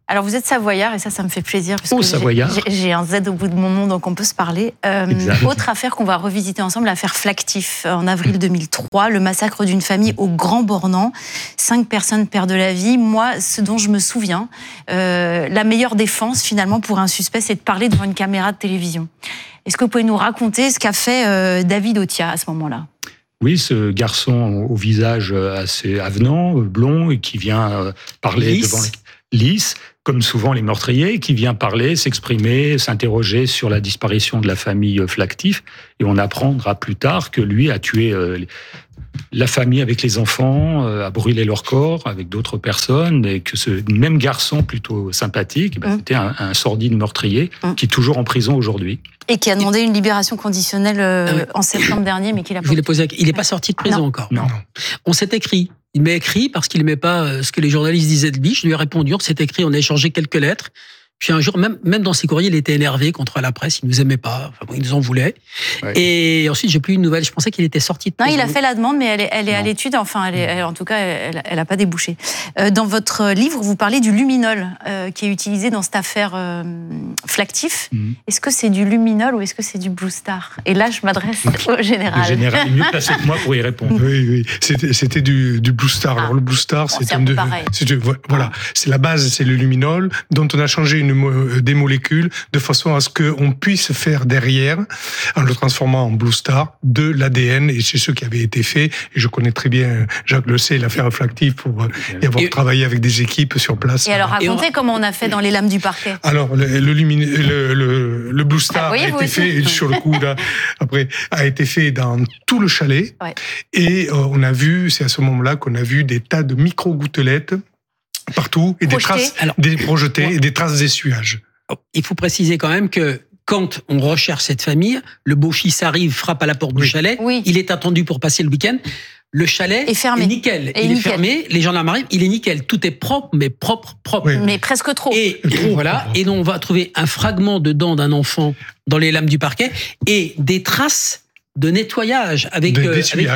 Alors vous êtes savoyard et ça me fait plaisir parce que Savoyard. j'ai un Z au bout de mon nom, donc on peut se parler. Autre affaire qu'on va revisiter ensemble, l'affaire Flactif. En avril 2003, le massacre d'une famille au Grand Bornand. 5 personnes perdent la vie. Moi, ce dont je me souviens, la meilleure défense finalement pour un suspect, c'est de parler devant une caméra de télévision. Est-ce que vous pouvez nous raconter ce qu'a fait David Otia à ce moment-là ? Oui, ce garçon au visage assez avenant, blond, et qui vient parler devant lisse, comme souvent les meurtriers, qui vient parler, s'exprimer, s'interroger sur la disparition de la famille Flactif. Et on apprendra plus tard que lui a tué la famille avec les enfants, a brûlé leur corps avec d'autres personnes, et que ce même garçon plutôt sympathique, c'était un sordide meurtrier qui est toujours en prison aujourd'hui. Et qui a demandé une libération conditionnelle en septembre dernier, mais qu'il a pas. Il n'est pas sorti de prison encore. Non. On s'est écrit. Il m'a écrit parce qu'il n'aimait pas ce que les journalistes disaient de lui. Je lui ai répondu, on s'est écrit, on a échangé quelques lettres. Puis un jour, même dans ses courriers, il était énervé contre la presse. Il nous aimait pas. Enfin bon, il nous en voulait. Ouais. Et ensuite, j'ai plus eu de nouvelles. Je pensais qu'il était sorti de prison. Non, il a fait la demande, mais elle est à l'étude. Enfin, en tout cas, elle a pas débouché. Dans votre livre, vous parlez du luminol qui est utilisé dans cette affaire Flactif. Est-ce que c'est du luminol ou est-ce que c'est du Blue Star ? Et là, je m'adresse au général. Le général est mieux placé que moi pour y répondre. Oui. C'était du Blue Star. Alors, le Blue Star, c'est voilà, c'est la base, c'est le luminol dont on a changé des molécules de façon à ce qu'on puisse faire derrière, en le transformant en Blue Star, de l'ADN, et c'est ce qui avait été fait. Et je connais très bien, Jacques le sait, l'affaire Flactif pour y avoir travaillé avec des équipes sur place. Et alors racontez comment on a fait dans les lames du parquet. Alors le Blue Star a été fait sur le coup là, après a été fait dans tout le chalet, et on a vu, c'est à ce moment-là qu'on a vu des tas de micro-gouttelettes partout, et des projetées et des traces d'essuyage. Il faut préciser quand même que quand on recherche cette famille, le beau-fils arrive, frappe à la porte du chalet, il est attendu pour passer le week-end. Le chalet est nickel. Il est fermé, les gendarmes arrivent, il est nickel. Tout est propre, mais propre. Oui. Mais presque trop. Et voilà. Et donc on va trouver un fragment de dent d'un enfant dans les lames du parquet et des traces de nettoyage avec comment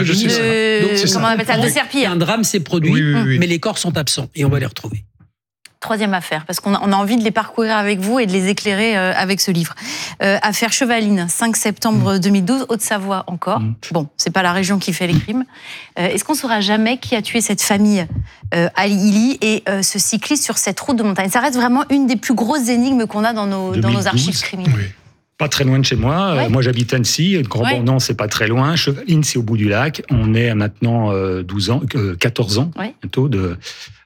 on appelle ça, de serpillère. Un drame s'est produit, mais les corps sont absents et on va les retrouver. Troisième affaire, parce qu'on a envie de les parcourir avec vous et de les éclairer avec ce livre. Affaire Chevaline, 5 septembre 2012, Haute-Savoie encore. Bon, c'est pas la région qui fait les crimes. Est-ce qu'on saura jamais qui a tué cette famille à Illy et ce cycliste sur cette route de montagne ? Ça reste vraiment une des plus grosses énigmes qu'on a dans nos archives criminelles. Oui. Pas très loin de chez moi. Moi, j'habite Annecy. Grand Bornand, c'est pas très loin. Chevaline, c'est au bout du lac. On est à maintenant 14 ans, bientôt, de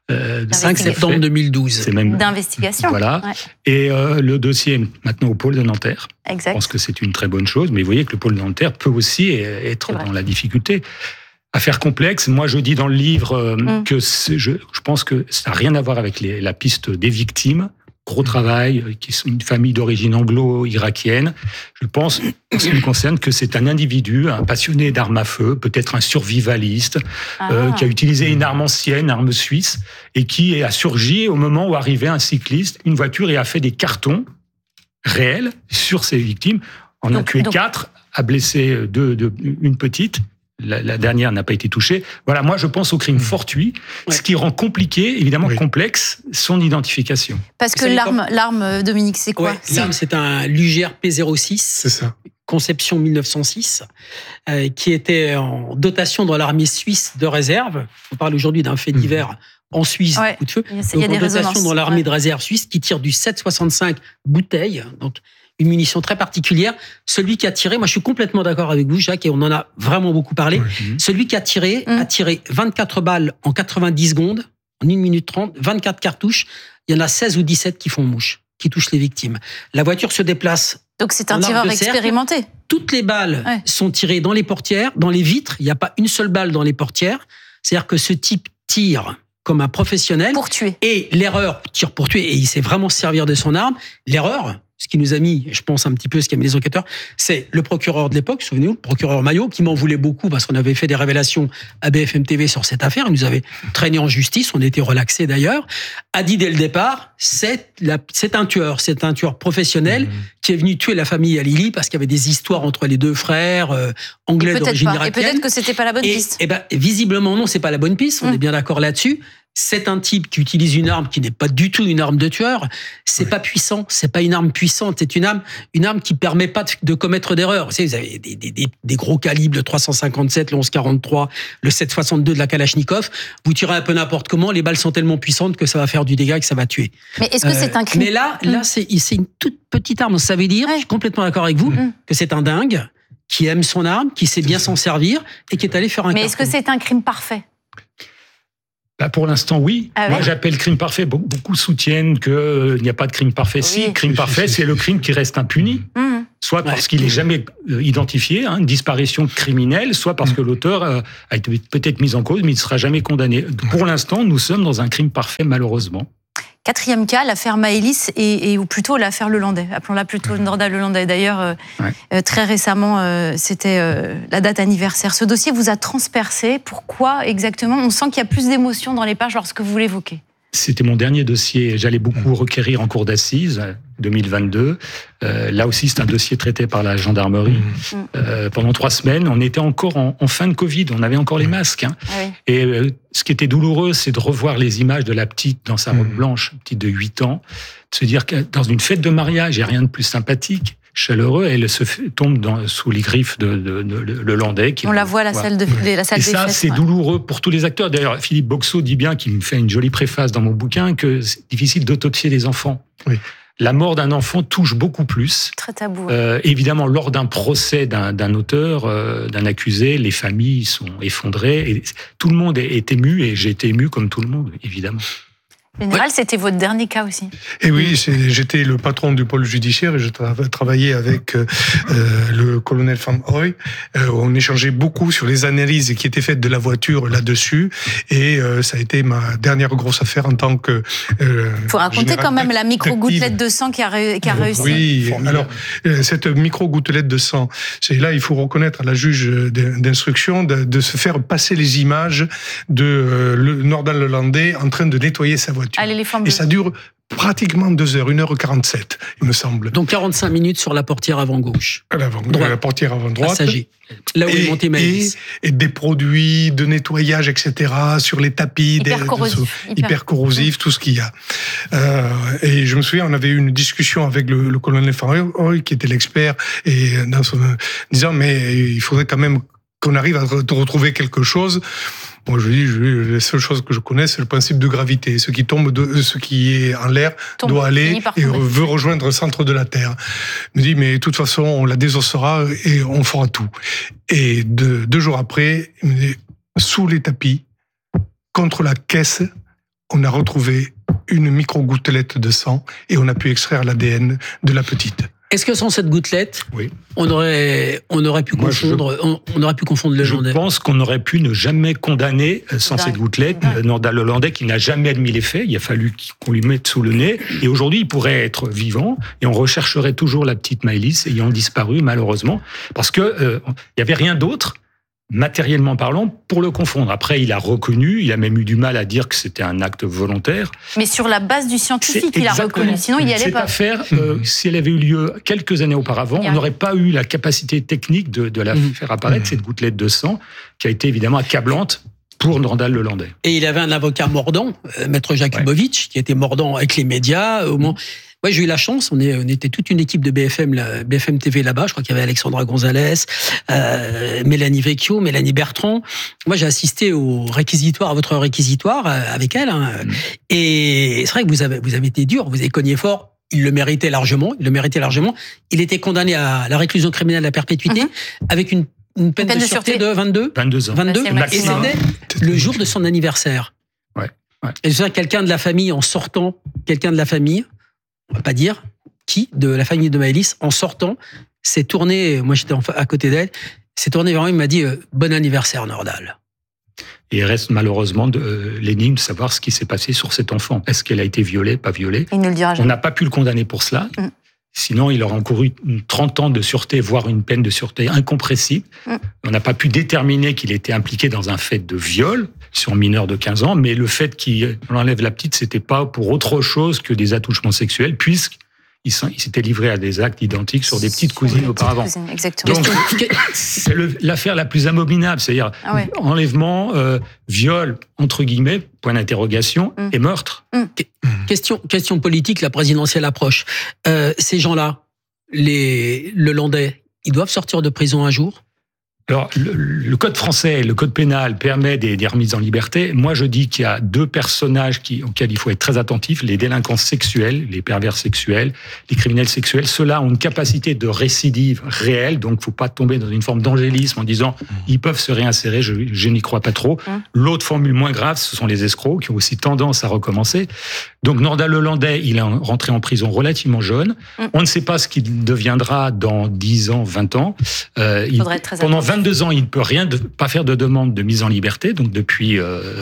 5 septembre 2012. C'est même d'investigation. Voilà. Et le dossier est maintenant au pôle de Nanterre. Exact. Je pense que c'est une très bonne chose. Mais vous voyez que le pôle de Nanterre peut aussi être dans la difficulté. Affaire complexe. Moi, je dis dans le livre que je pense que ça n'a rien à voir avec la piste des victimes. Gros travail, qui sont une famille d'origine anglo-irakienne. Je pense, en ce qui me concerne, que c'est un individu, un passionné d'armes à feu, peut-être un survivaliste, qui a utilisé une arme ancienne, une arme suisse, et qui a surgi au moment où arrivait un cycliste, une voiture, et a fait des cartons réels sur ses victimes. On a tué 4, a blessé une petite. La dernière n'a pas été touchée. Voilà, moi je pense au crime fortuit, ce qui rend compliqué, évidemment complexe, son identification. Parce que l'arme, Dominique, c'est quoi ? L'arme, c'est un Luger P06. C'est ça. Conception 1906, qui était en dotation dans l'armée suisse de réserve. On parle aujourd'hui d'un fait divers en Suisse, coup de feu. Il y a des dotation dans l'armée de réserve suisse qui tire du 7,65 bouteilles, donc une munition très particulière. Celui qui a tiré, moi je suis complètement d'accord avec vous, Jacques, et on en a vraiment beaucoup parlé. Celui qui a tiré 24 balles en 90 secondes, en 1 minute 30, 24 cartouches. Il y en a 16 ou 17 qui font mouche, qui touchent les victimes. La voiture se déplace. Donc c'est un tireur expérimenté. Toutes les balles sont tirées dans les portières, dans les vitres. Il n'y a pas une seule balle dans les portières. C'est-à-dire que ce type tire comme un professionnel. Pour tuer. Et l'erreur, tire pour tuer, et il sait vraiment se servir de son arme. L'erreur, ce qui nous a mis, je pense un petit peu ce qui a mis les enquêteurs, c'est le procureur de l'époque, souvenez-vous, le procureur Maillot, qui m'en voulait beaucoup parce qu'on avait fait des révélations à BFM TV sur cette affaire. Il nous avait traîné en justice, on était relaxés d'ailleurs, a dit dès le départ, c'est un tueur professionnel qui est venu tuer la famille Alili parce qu'il y avait des histoires entre les deux frères anglais d'origine irakienne. Et peut-être que c'était pas la bonne piste. Et visiblement non, c'est pas la bonne piste, on est bien d'accord là-dessus. c'est un type qui utilise une arme qui n'est pas du tout une arme de tueur. C'est pas puissant, c'est pas une arme puissante, c'est une arme qui permet pas de commettre d'erreurs. Vous savez, vous avez des gros calibres, le 357, le 1143, le 7,62 de la Kalachnikov. Vous tirez un peu n'importe comment, les balles sont tellement puissantes que ça va faire du dégât et que ça va tuer. Mais est-ce que c'est un crime ? Mais là, c'est une toute petite arme. Ça veut dire, je suis complètement d'accord avec vous, que c'est un dingue qui aime son arme, qui sait bien s'en servir et qui est allé faire un Mais est-ce que c'est un crime parfait ? Bah pour l'instant, oui. Moi, j'appelle crime parfait. Beaucoup soutiennent qu'il n'y a pas de crime parfait. Oui. Si, crime parfait, c'est le crime qui reste impuni. Soit parce qu'il n'est jamais identifié, disparition criminelle, soit parce que l'auteur a été peut-être mis en cause, mais il ne sera jamais condamné. Pour l'instant, nous sommes dans un crime parfait, malheureusement. 4e cas, l'affaire Maëlys ou plutôt l'affaire Lelandais. Appelons-la plutôt Nordal Lelandais. D'ailleurs, très récemment, c'était la date anniversaire. Ce dossier vous a transpercé. Pourquoi exactement ? On sent qu'il y a plus d'émotions dans les pages lorsque vous l'évoquez. C'était mon dernier dossier. J'allais beaucoup requérir en cour d'assises, 2022. Là aussi, c'est un dossier traité par la gendarmerie. Pendant 3 semaines, on était encore en fin de Covid. On avait encore les masques. Et ce qui était douloureux, c'est de revoir les images de la petite dans sa robe blanche, petite de 8 ans, de se dire que dans une fête de mariage, il n'y a rien de plus sympathique, chaleureux, elle tombe sous les griffes de Lelandais. On la voit à la salle des fêtes. Et ça, c'est douloureux pour tous les acteurs. D'ailleurs, Philippe Boxeau dit bien, qu'il me fait une jolie préface dans mon bouquin, que c'est difficile d'autopsier des enfants. La mort d'un enfant touche beaucoup plus. Très tabou. Évidemment, lors d'un procès d'un auteur, d'un accusé, les familles sont effondrées. Et tout le monde est ému, et j'ai été ému comme tout le monde, évidemment. Général, c'était votre dernier cas aussi. Et oui, j'étais le patron du pôle judiciaire et je travaillais avec le colonel Van Hoy. On échangeait beaucoup sur les analyses qui étaient faites de la voiture là-dessus. Et ça a été ma dernière grosse affaire en tant que... Il faut raconter quand même la micro-gouttelette de sang qui a réussi. Oui, alors cette micro-gouttelette de sang, c'est là, il faut reconnaître à la juge d'instruction de se faire passer les images de Nordal Lelandais en train de nettoyer sa voiture. Allez, les femmes et ça dure pratiquement 2 heures, 1h47, il me semble. Donc 45 minutes sur la portière avant gauche. La portière avant droite. Passager. Là où est monté Maëlys. Et des produits de nettoyage, etc., sur les tapis. Hyper corrosifs, tout ce qu'il y a. Et je me souviens, on avait eu une discussion avec le colonel Farroy, qui était l'expert, et disant, mais il faudrait quand même qu'on arrive à retrouver quelque chose. Moi, je dis, la seule chose que je connais, c'est le principe de gravité. Ce qui est en l'air doit aller et veut rejoindre le centre de la Terre. Il me dit, mais de toute façon, on la désossera et on fera tout. Et 2 jours après, il me dit, sous les tapis, contre la caisse, on a retrouvé une micro-gouttelette de sang et on a pu extraire l'ADN de la petite. Est-ce que sans cette gouttelette, on aurait pu confondre le Lelandais ? Je pense qu'on aurait pu ne jamais condamner sans cette gouttelette Nordal Lelandais, qui n'a jamais admis les faits. Il a fallu qu'on lui mette sous le nez. Et aujourd'hui, il pourrait être vivant et on rechercherait toujours la petite Maëlys ayant disparu, malheureusement, parce que il n'y avait rien d'autre, matériellement parlant, pour le confondre. Après, il a reconnu, il a même eu du mal à dire que c'était un acte volontaire. Mais sur la base du scientifique, il a reconnu, sinon il n'y allait pas. Cette affaire, si elle avait eu lieu quelques années auparavant, on n'aurait pas eu la capacité technique de la faire apparaître, cette gouttelette de sang, qui a été évidemment accablante pour Nordal Lelandais. Et il avait un avocat mordant, Maître Jakubowicz, qui était mordant avec les médias au moment... Ouais, j'ai eu la chance, on était toute une équipe de BFM TV là-bas, je crois qu'il y avait Alexandra Gonzalez, Mélanie Vecchio, Mélanie Bertrand. Moi, j'ai assisté à votre réquisitoire avec elle. Et c'est vrai que vous avez été dur, vous avez cogné fort. Il le méritait largement. Il était condamné à la réclusion criminelle à perpétuité avec une peine de sûreté de 22 ans. 22. Et c'était le jour de son anniversaire. Et c'est quelqu'un de la famille, on va pas dire qui, de la famille de Maëlys, en sortant, s'est tourné, moi j'étais à côté d'elle, s'est tourné vers moi, il m'a dit « Bon anniversaire Nordal ». Et il reste malheureusement l'énigme de savoir ce qui s'est passé sur cet enfant. Est-ce qu'elle a été violée, pas violée ? Il ne le dira jamais. On n'a pas pu le condamner pour cela. Sinon, il aurait encouru 30 ans de sûreté, voire une peine de sûreté incompressible. On n'a pas pu déterminer qu'il était impliqué dans un fait de viol sur un mineur de 15 ans, mais le fait qu'on enlève la petite, c'était pas pour autre chose que des attouchements sexuels, puisqu'il ils s'étaient livrés à des actes identiques sur des petites cousines auparavant. Exactement. Donc, c'est l'affaire la plus abominable, c'est-à-dire enlèvement, viol, entre guillemets, point d'interrogation, et meurtre. Question politique, la présidentielle approche. Ces gens-là, les Lelandais, ils doivent sortir de prison un jour ? Alors, le code français, le code pénal permet des remises en liberté. Moi, je dis qu'il y a 2 personnages auxquels il faut être très attentif. Les délinquants sexuels, les pervers sexuels, les criminels sexuels. Ceux-là ont une capacité de récidive réelle. Donc, il ne faut pas tomber dans une forme d'angélisme en disant ils peuvent se réinsérer. Je n'y crois pas trop. L'autre formule moins grave, ce sont les escrocs qui ont aussi tendance à recommencer. Donc, Nordal Lelandais, il est rentré en prison relativement jeune. On ne sait pas ce qu'il deviendra dans 10 ans, 20 ans. Pendant 22 ans, il ne peut pas faire de demande de mise en liberté, donc depuis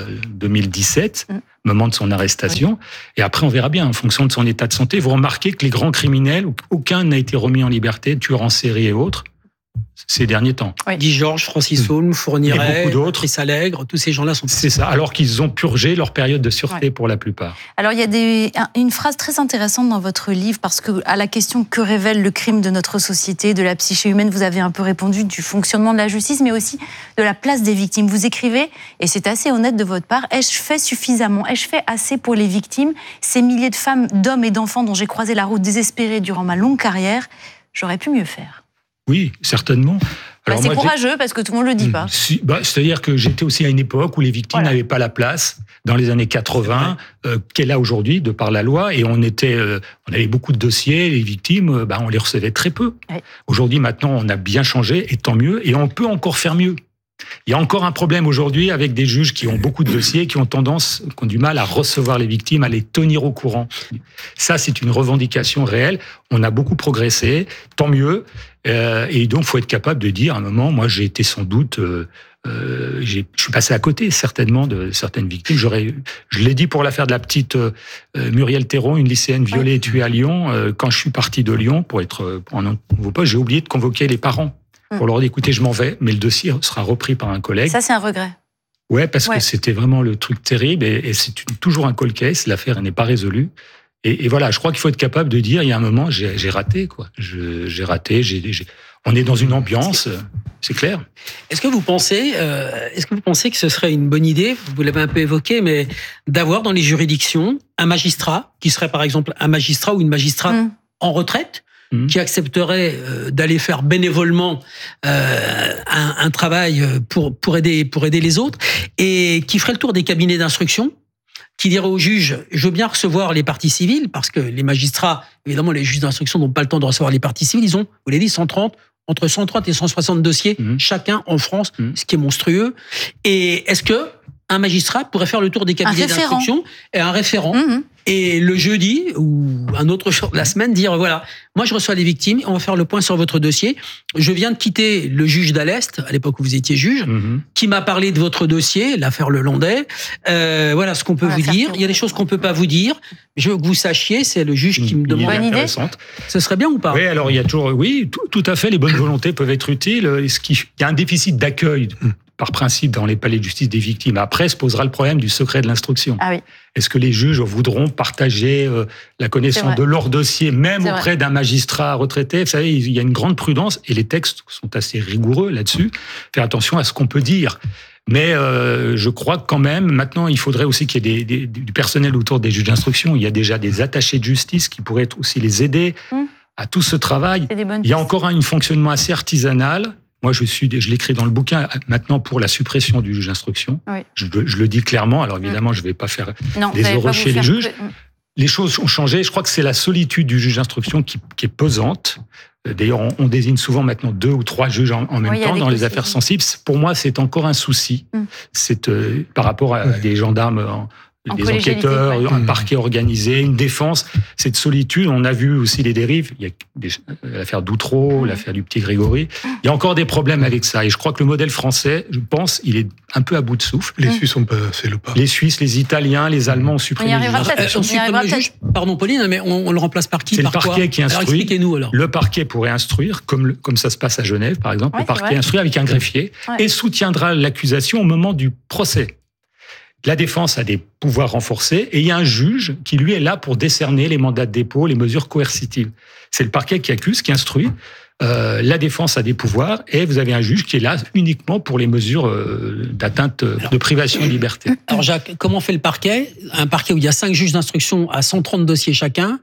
2017, moment de son arrestation. Et après, on verra bien, en fonction de son état de santé. Vous remarquez que les grands criminels, aucun n'a été remis en liberté, tueurs en série et autres, ces derniers temps. Guy Georges, Francis Holm, Fourniret, Patrice Allègre, tous ces gens-là sont... C'est ça, alors qu'ils ont purgé leur période de sûreté pour la plupart. Alors il y a une phrase très intéressante dans votre livre, parce que à la question que révèle le crime de notre société, de la psyché humaine, vous avez un peu répondu du fonctionnement de la justice, mais aussi de la place des victimes. Vous écrivez, et c'est assez honnête de votre part, ai-je fait suffisamment, ai-je fait assez pour les victimes, ces milliers de femmes, d'hommes et d'enfants dont j'ai croisé la route désespérée durant ma longue carrière, j'aurais pu mieux faire. Oui, certainement. Alors c'est courageux parce que tout le monde ne le dit pas. C'est-à-dire que j'étais aussi à une époque où les victimes n'avaient pas la place, dans les années 80, qu'elle a aujourd'hui, de par la loi, et on avait beaucoup de dossiers, les victimes, on les recevait très peu. Aujourd'hui, maintenant, on a bien changé, et tant mieux, et on peut encore faire mieux. Il y a encore un problème aujourd'hui avec des juges qui ont beaucoup de dossiers, qui ont du mal à recevoir les victimes, à les tenir au courant. Ça, c'est une revendication réelle. On a beaucoup progressé, tant mieux. Et donc, il faut être capable de dire, à un moment, moi, j'ai été sans doute... je suis passé à côté, certainement, de certaines victimes. Je l'ai dit pour l'affaire de la petite Muriel Théron, une lycéenne violée et tuée à Lyon. Quand je suis parti de Lyon pour un nouveau poste, j'ai oublié de convoquer les parents. Pour leur dire, écoutez, je m'en vais, mais le dossier sera repris par un collègue. Ça, c'est un regret. Ouais, parce que c'était vraiment le truc terrible, et c'est toujours un cold case, l'affaire n'est pas résolue. Et voilà, je crois qu'il faut être capable de dire, il y a un moment, j'ai raté, quoi. J'ai raté, on est dans une ambiance, c'est clair. Est-ce que vous pensez que ce serait une bonne idée, vous l'avez un peu évoqué, mais d'avoir dans les juridictions un magistrat, qui serait par exemple un magistrat ou une magistrate en retraite, qui accepterait d'aller faire bénévolement un travail pour aider les autres, et qui ferait le tour des cabinets d'instruction, qui dirait aux juges, je veux bien recevoir les parties civiles, parce que les magistrats, évidemment, les juges d'instruction n'ont pas le temps de recevoir les parties civiles, ils ont, vous l'avez dit, entre 130 et 160 dossiers, chacun en France, ce qui est monstrueux. Et est-ce que un magistrat pourrait faire le tour des cabinets d'instruction et un référent, et le jeudi ou un autre jour de la semaine dire, voilà, moi je reçois les victimes, on va faire le point sur votre dossier, je viens de quitter le juge d'Alest, à l'époque où vous étiez juge, qui m'a parlé de votre dossier, l'affaire Lelandais, voilà ce qu'on peut vous dire, il y a des choses qu'on peut pas vous dire, je veux que vous sachiez, c'est le juge qui me demande. Bonne idée. Ce serait bien ou pas? Oui, alors il y a toujours, tout à fait, les bonnes volontés peuvent être utiles, il y a un déficit d'accueil par principe dans les palais de justice des victimes. Après, se posera le problème du secret de l'instruction. Ah oui. Est-ce que les juges voudront partager la connaissance de leur dossier, même auprès d'un magistrat retraité? Vous savez, il y a une grande prudence, et les textes sont assez rigoureux là-dessus. Faire attention à ce qu'on peut dire. Mais je crois que quand même, maintenant, il faudrait aussi qu'il y ait du personnel autour des juges d'instruction. Il y a déjà des attachés de justice qui pourraient aussi les aider à tout ce travail. Il y a encore un fonctionnement assez artisanal. Moi, je l'écris dans le bouquin, maintenant, pour la suppression du juge d'instruction. Oui. Je le dis clairement. Alors, évidemment, je ne vais pas faire des heureux chez les juges. Les choses ont changé. Je crois que c'est la solitude du juge d'instruction qui est pesante. D'ailleurs, on désigne souvent maintenant 2 ou 3 juges en même temps dans les affaires sensibles. Pour moi, c'est encore un souci. C'est par rapport à des gendarmes... des enquêteurs, un parquet organisé, une défense, cette solitude. On a vu aussi les dérives. Il y a l'affaire d'Outreau, l'affaire du petit Grégory. Il y a encore des problèmes avec ça. Et je crois que le modèle français, je pense, il est un peu à bout de souffle. Les Suisses ont fait le pas. Les Suisses, les Italiens, les Allemands ont supprimé le juge. Pardon, Pauline, mais on le remplace par qui? C'est le parquet qui instruit. Alors, expliquez-nous alors. Le parquet pourrait instruire, comme ça se passe à Genève, par exemple. Le parquet instruit avec un greffier et soutiendra l'accusation au moment du procès. La défense a des pouvoirs renforcés et il y a un juge qui, lui, est là pour décerner les mandats de dépôt, les mesures coercitives. C'est le parquet qui accuse, qui instruit. La défense a des pouvoirs et vous avez un juge qui est là uniquement pour les mesures d'atteinte de privation de liberté. Alors Jacques, comment fait le parquet ? Un parquet où il y a 5 juges d'instruction à 130 dossiers chacun.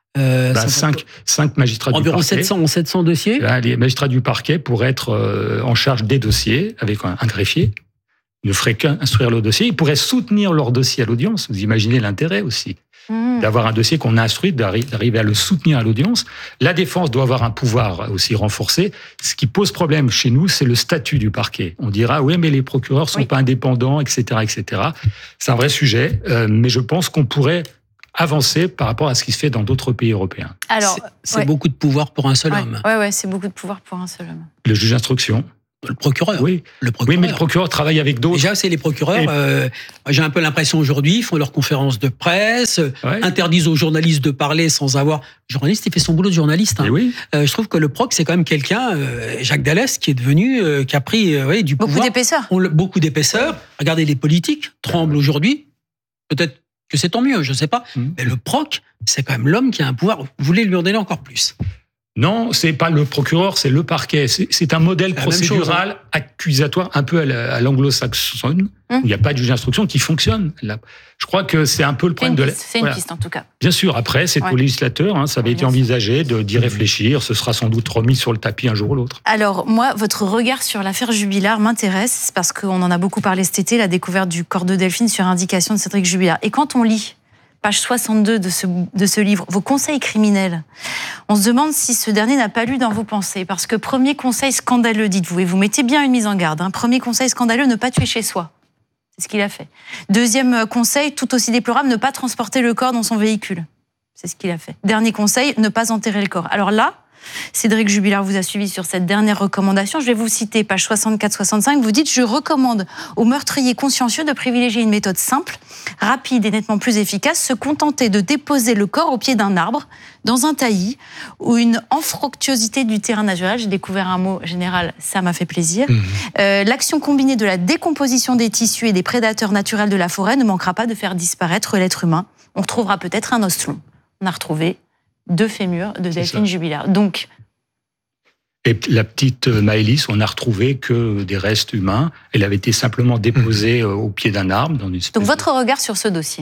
5 magistrats du parquet. Environ 700 dossiers. Les magistrats du parquet pourraient être en charge des dossiers avec un greffier. Ils ne feraient qu'instruire le dossier. Ils pourraient soutenir leur dossier à l'audience. Vous imaginez l'intérêt aussi d'avoir un dossier qu'on a instruit, d'arriver à le soutenir à l'audience. La défense doit avoir un pouvoir aussi renforcé. Ce qui pose problème chez nous, c'est le statut du parquet. On dira, oui, mais les procureurs sont pas indépendants, etc., etc. C'est un vrai sujet, mais je pense qu'on pourrait avancer par rapport à ce qui se fait dans d'autres pays européens. Alors, c'est beaucoup de pouvoir pour un seul homme. Ouais, c'est beaucoup de pouvoir pour un seul homme. Le juge d'instruction. Le procureur. Oui, mais le procureur travaille avec d'autres. Déjà, c'est les procureurs. J'ai un peu l'impression aujourd'hui, ils font leurs conférences de presse, interdisent aux journalistes de parler sans avoir. Le journaliste, il fait son boulot de journaliste. Je trouve que le proc, c'est quand même quelqu'un, Jacques Dallès, qui est devenu, qui a pris du pouvoir. Beaucoup d'épaisseur. Beaucoup d'épaisseur. Regardez, les politiques tremblent aujourd'hui. Peut-être que c'est tant mieux, je ne sais pas. Mais le proc, c'est quand même l'homme qui a un pouvoir. Vous voulez lui en donner encore plus ? Non, c'est pas le procureur, c'est le parquet. C'est un modèle procédural accusatoire un peu à l'anglo-saxonne, où il n'y a pas de juge d'instruction qui fonctionne. Là, je crois que c'est un peu le problème de... C'est une piste en tout cas. Bien sûr, après, c'est au législateur, ça avait été envisagé d'y réfléchir, ce sera sans doute remis sur le tapis un jour ou l'autre. Alors moi, votre regard sur l'affaire Jubilard m'intéresse, parce qu'on en a beaucoup parlé cet été, la découverte du corps de Delphine sur indication de Cédric Jubilard. Et quand on lit page 62 de ce livre, vos conseils criminels, on se demande si ce dernier n'a pas lu dans vos pensées. Parce que premier conseil scandaleux, dites-vous, et vous mettez bien une mise en garde, premier conseil scandaleux, ne pas tuer chez soi. C'est ce qu'il a fait. Deuxième conseil, tout aussi déplorable, ne pas transporter le corps dans son véhicule. C'est ce qu'il a fait. Dernier conseil, ne pas enterrer le corps. Alors là, Cédric Jubilard vous a suivi sur cette dernière recommandation. Je vais vous citer, page 64-65. Vous dites « Je recommande aux meurtriers consciencieux de privilégier une méthode simple, rapide et nettement plus efficace, se contenter de déposer le corps au pied d'un arbre, dans un taillis, ou une anfractuosité du terrain naturel. » J'ai découvert un mot général, ça m'a fait plaisir. L'action combinée de la décomposition des tissus et des prédateurs naturels de la forêt ne manquera pas de faire disparaître l'être humain. On retrouvera peut-être un os long. On a retrouvé 2 fémurs de Delphine Jubilard. Donc, et la petite Maëlys, on n'a retrouvé que des restes humains. Elle avait été simplement déposée au pied d'un arbre. Dans une espèce donc votre regard sur ce dossier ?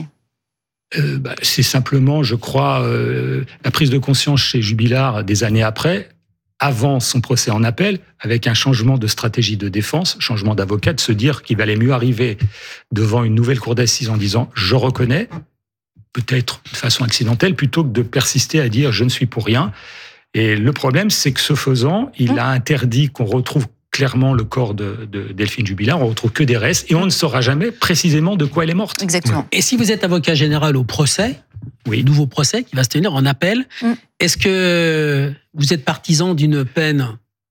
C'est simplement, je crois, la prise de conscience chez Jubilard des années après, avant son procès en appel, avec un changement de stratégie de défense, changement d'avocat, de se dire qu'il valait mieux arriver devant une nouvelle cour d'assises en disant « je reconnais », peut-être de façon accidentelle, plutôt que de persister à dire « je ne suis pour rien ». Et le problème, c'est que ce faisant, il a interdit qu'on retrouve clairement le corps de Delphine Jubilard, on ne retrouve que des restes, et on ne saura jamais précisément de quoi elle est morte. Exactement. Et si vous êtes avocat général au procès, nouveau procès qui va se tenir en appel, est-ce que vous êtes partisan d'une peine,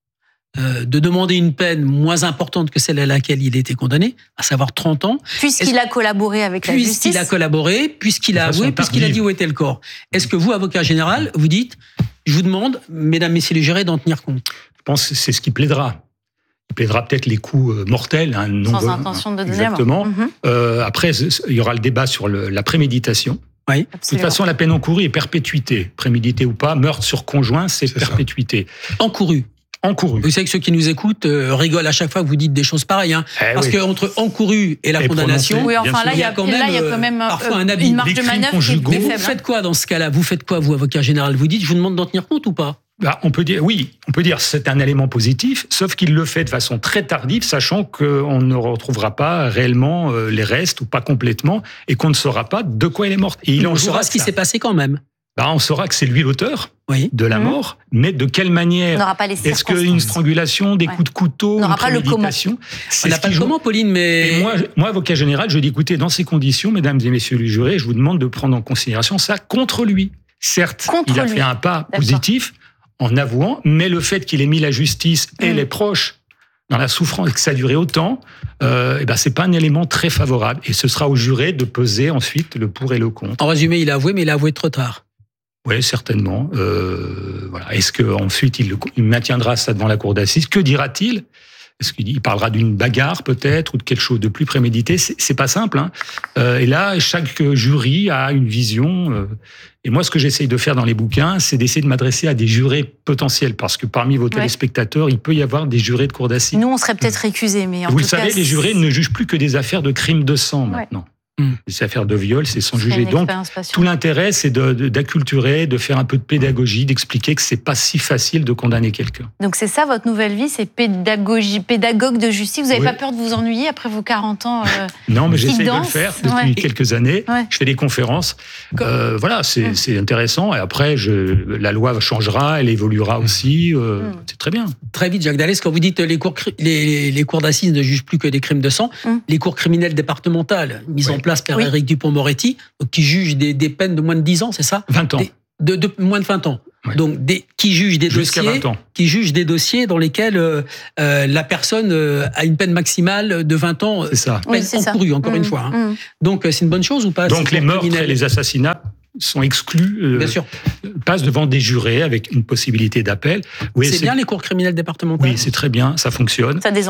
de demander une peine moins importante que celle à laquelle il a été condamné, à savoir 30 ans. Puisqu'il a collaboré avec la justice. Puisqu'il a collaboré, puisqu'il a avoué, puisqu'il a dit où était le corps. Est-ce que vous, avocat général, vous dites, je vous demande, mesdames, messieurs les jurés, d'en tenir compte ? Je pense que c'est ce qu'il plaidera. Il plaidera peut-être les coups mortels. Sans intention de donner exactement. Après, il y aura le débat sur la préméditation. Oui. De toute façon, la peine encourue est perpétuité. Prémédité ou pas, meurtre sur conjoint, c'est perpétuité. Encourue. Vous savez que ceux qui nous écoutent rigolent à chaque fois que vous dites des choses pareilles. Parce qu'entre encouru et la condamnation, il y a quand même parfois un une marge de manœuvre qui est plus faible. Vous faites quoi dans ce cas-là ? Vous faites quoi, vous, avocat général ? Vous dites, je vous demande d'en tenir compte ou pas ? On peut dire c'est un élément positif, sauf qu'il le fait de façon très tardive, sachant qu'on ne retrouvera pas réellement les restes, ou pas complètement, et qu'on ne saura pas de quoi elle est morte. Et on saura ce qui s'est passé quand même. On saura que c'est lui l'auteur de la mort, mais de quelle manière ? On n'aura pas les circonstances. Est-ce qu'une strangulation, des coups de couteau, on n'aura pas le comment. On n'a pas le comment, Pauline, mais... Et moi, avocat général, je dis, écoutez, dans ces conditions, mesdames et messieurs les jurés, je vous demande de prendre en considération ça contre lui. Certes, il a fait un pas positif en avouant, mais le fait qu'il ait mis la justice et les proches dans la souffrance et que ça a duré autant, c'est pas un élément très favorable. Et ce sera au juré de peser ensuite le pour et le contre. En résumé, il a avoué, mais il a avoué trop tard. Oui, certainement. Est-ce qu'ensuite il maintiendra ça devant la cour d'assises ? Que dira-t-il ? Est-ce qu'il parlera d'une bagarre peut-être ou de quelque chose de plus prémédité? C'est pas simple. Hein. Et là, chaque jury a une vision. Et moi, ce que j'essaye de faire dans les bouquins, c'est d'essayer de m'adresser à des jurés potentiels, parce que parmi vos téléspectateurs, il peut y avoir des jurés de cour d'assises. Nous, on serait peut-être récusés, mais en vous tout le savez, les jurés ne jugent plus que des affaires de crimes de sang maintenant. Les affaires de viol, c'est sans juger. Donc, tout l'intérêt, c'est d'acculturer, de faire un peu de pédagogie, d'expliquer que c'est pas si facile de condamner quelqu'un. Donc, c'est ça votre nouvelle vie, c'est pédagogue de justice. Vous n'avez pas peur de vous ennuyer après vos 40 ans Non, mais j'essaie de le faire depuis quelques années. Je fais des conférences. Voilà, c'est intéressant. Et après, la loi changera, elle évoluera aussi. C'est très bien. Très vite, Jacques Dallès, quand vous dites les cours d'assises ne jugent plus que des crimes de sang, les cours criminelles départementales mises en place par Éric Dupond-Moretti, qui juge des peines de moins de 10 ans, c'est ça? 20 ans. De moins de 20 ans. Ouais. Donc, qui jugent des dossiers dans lesquels la personne a une peine maximale de 20 ans, c'est ça. Peine encourue, encore une fois. Hein. Donc, c'est une bonne chose ou pas? Donc, les meurtres et les assassinats sont exclus, bien sûr, passent devant des jurés avec une possibilité d'appel. Oui, c'est bien les cours criminels départementaux. Oui, c'est très bien, ça fonctionne. Ça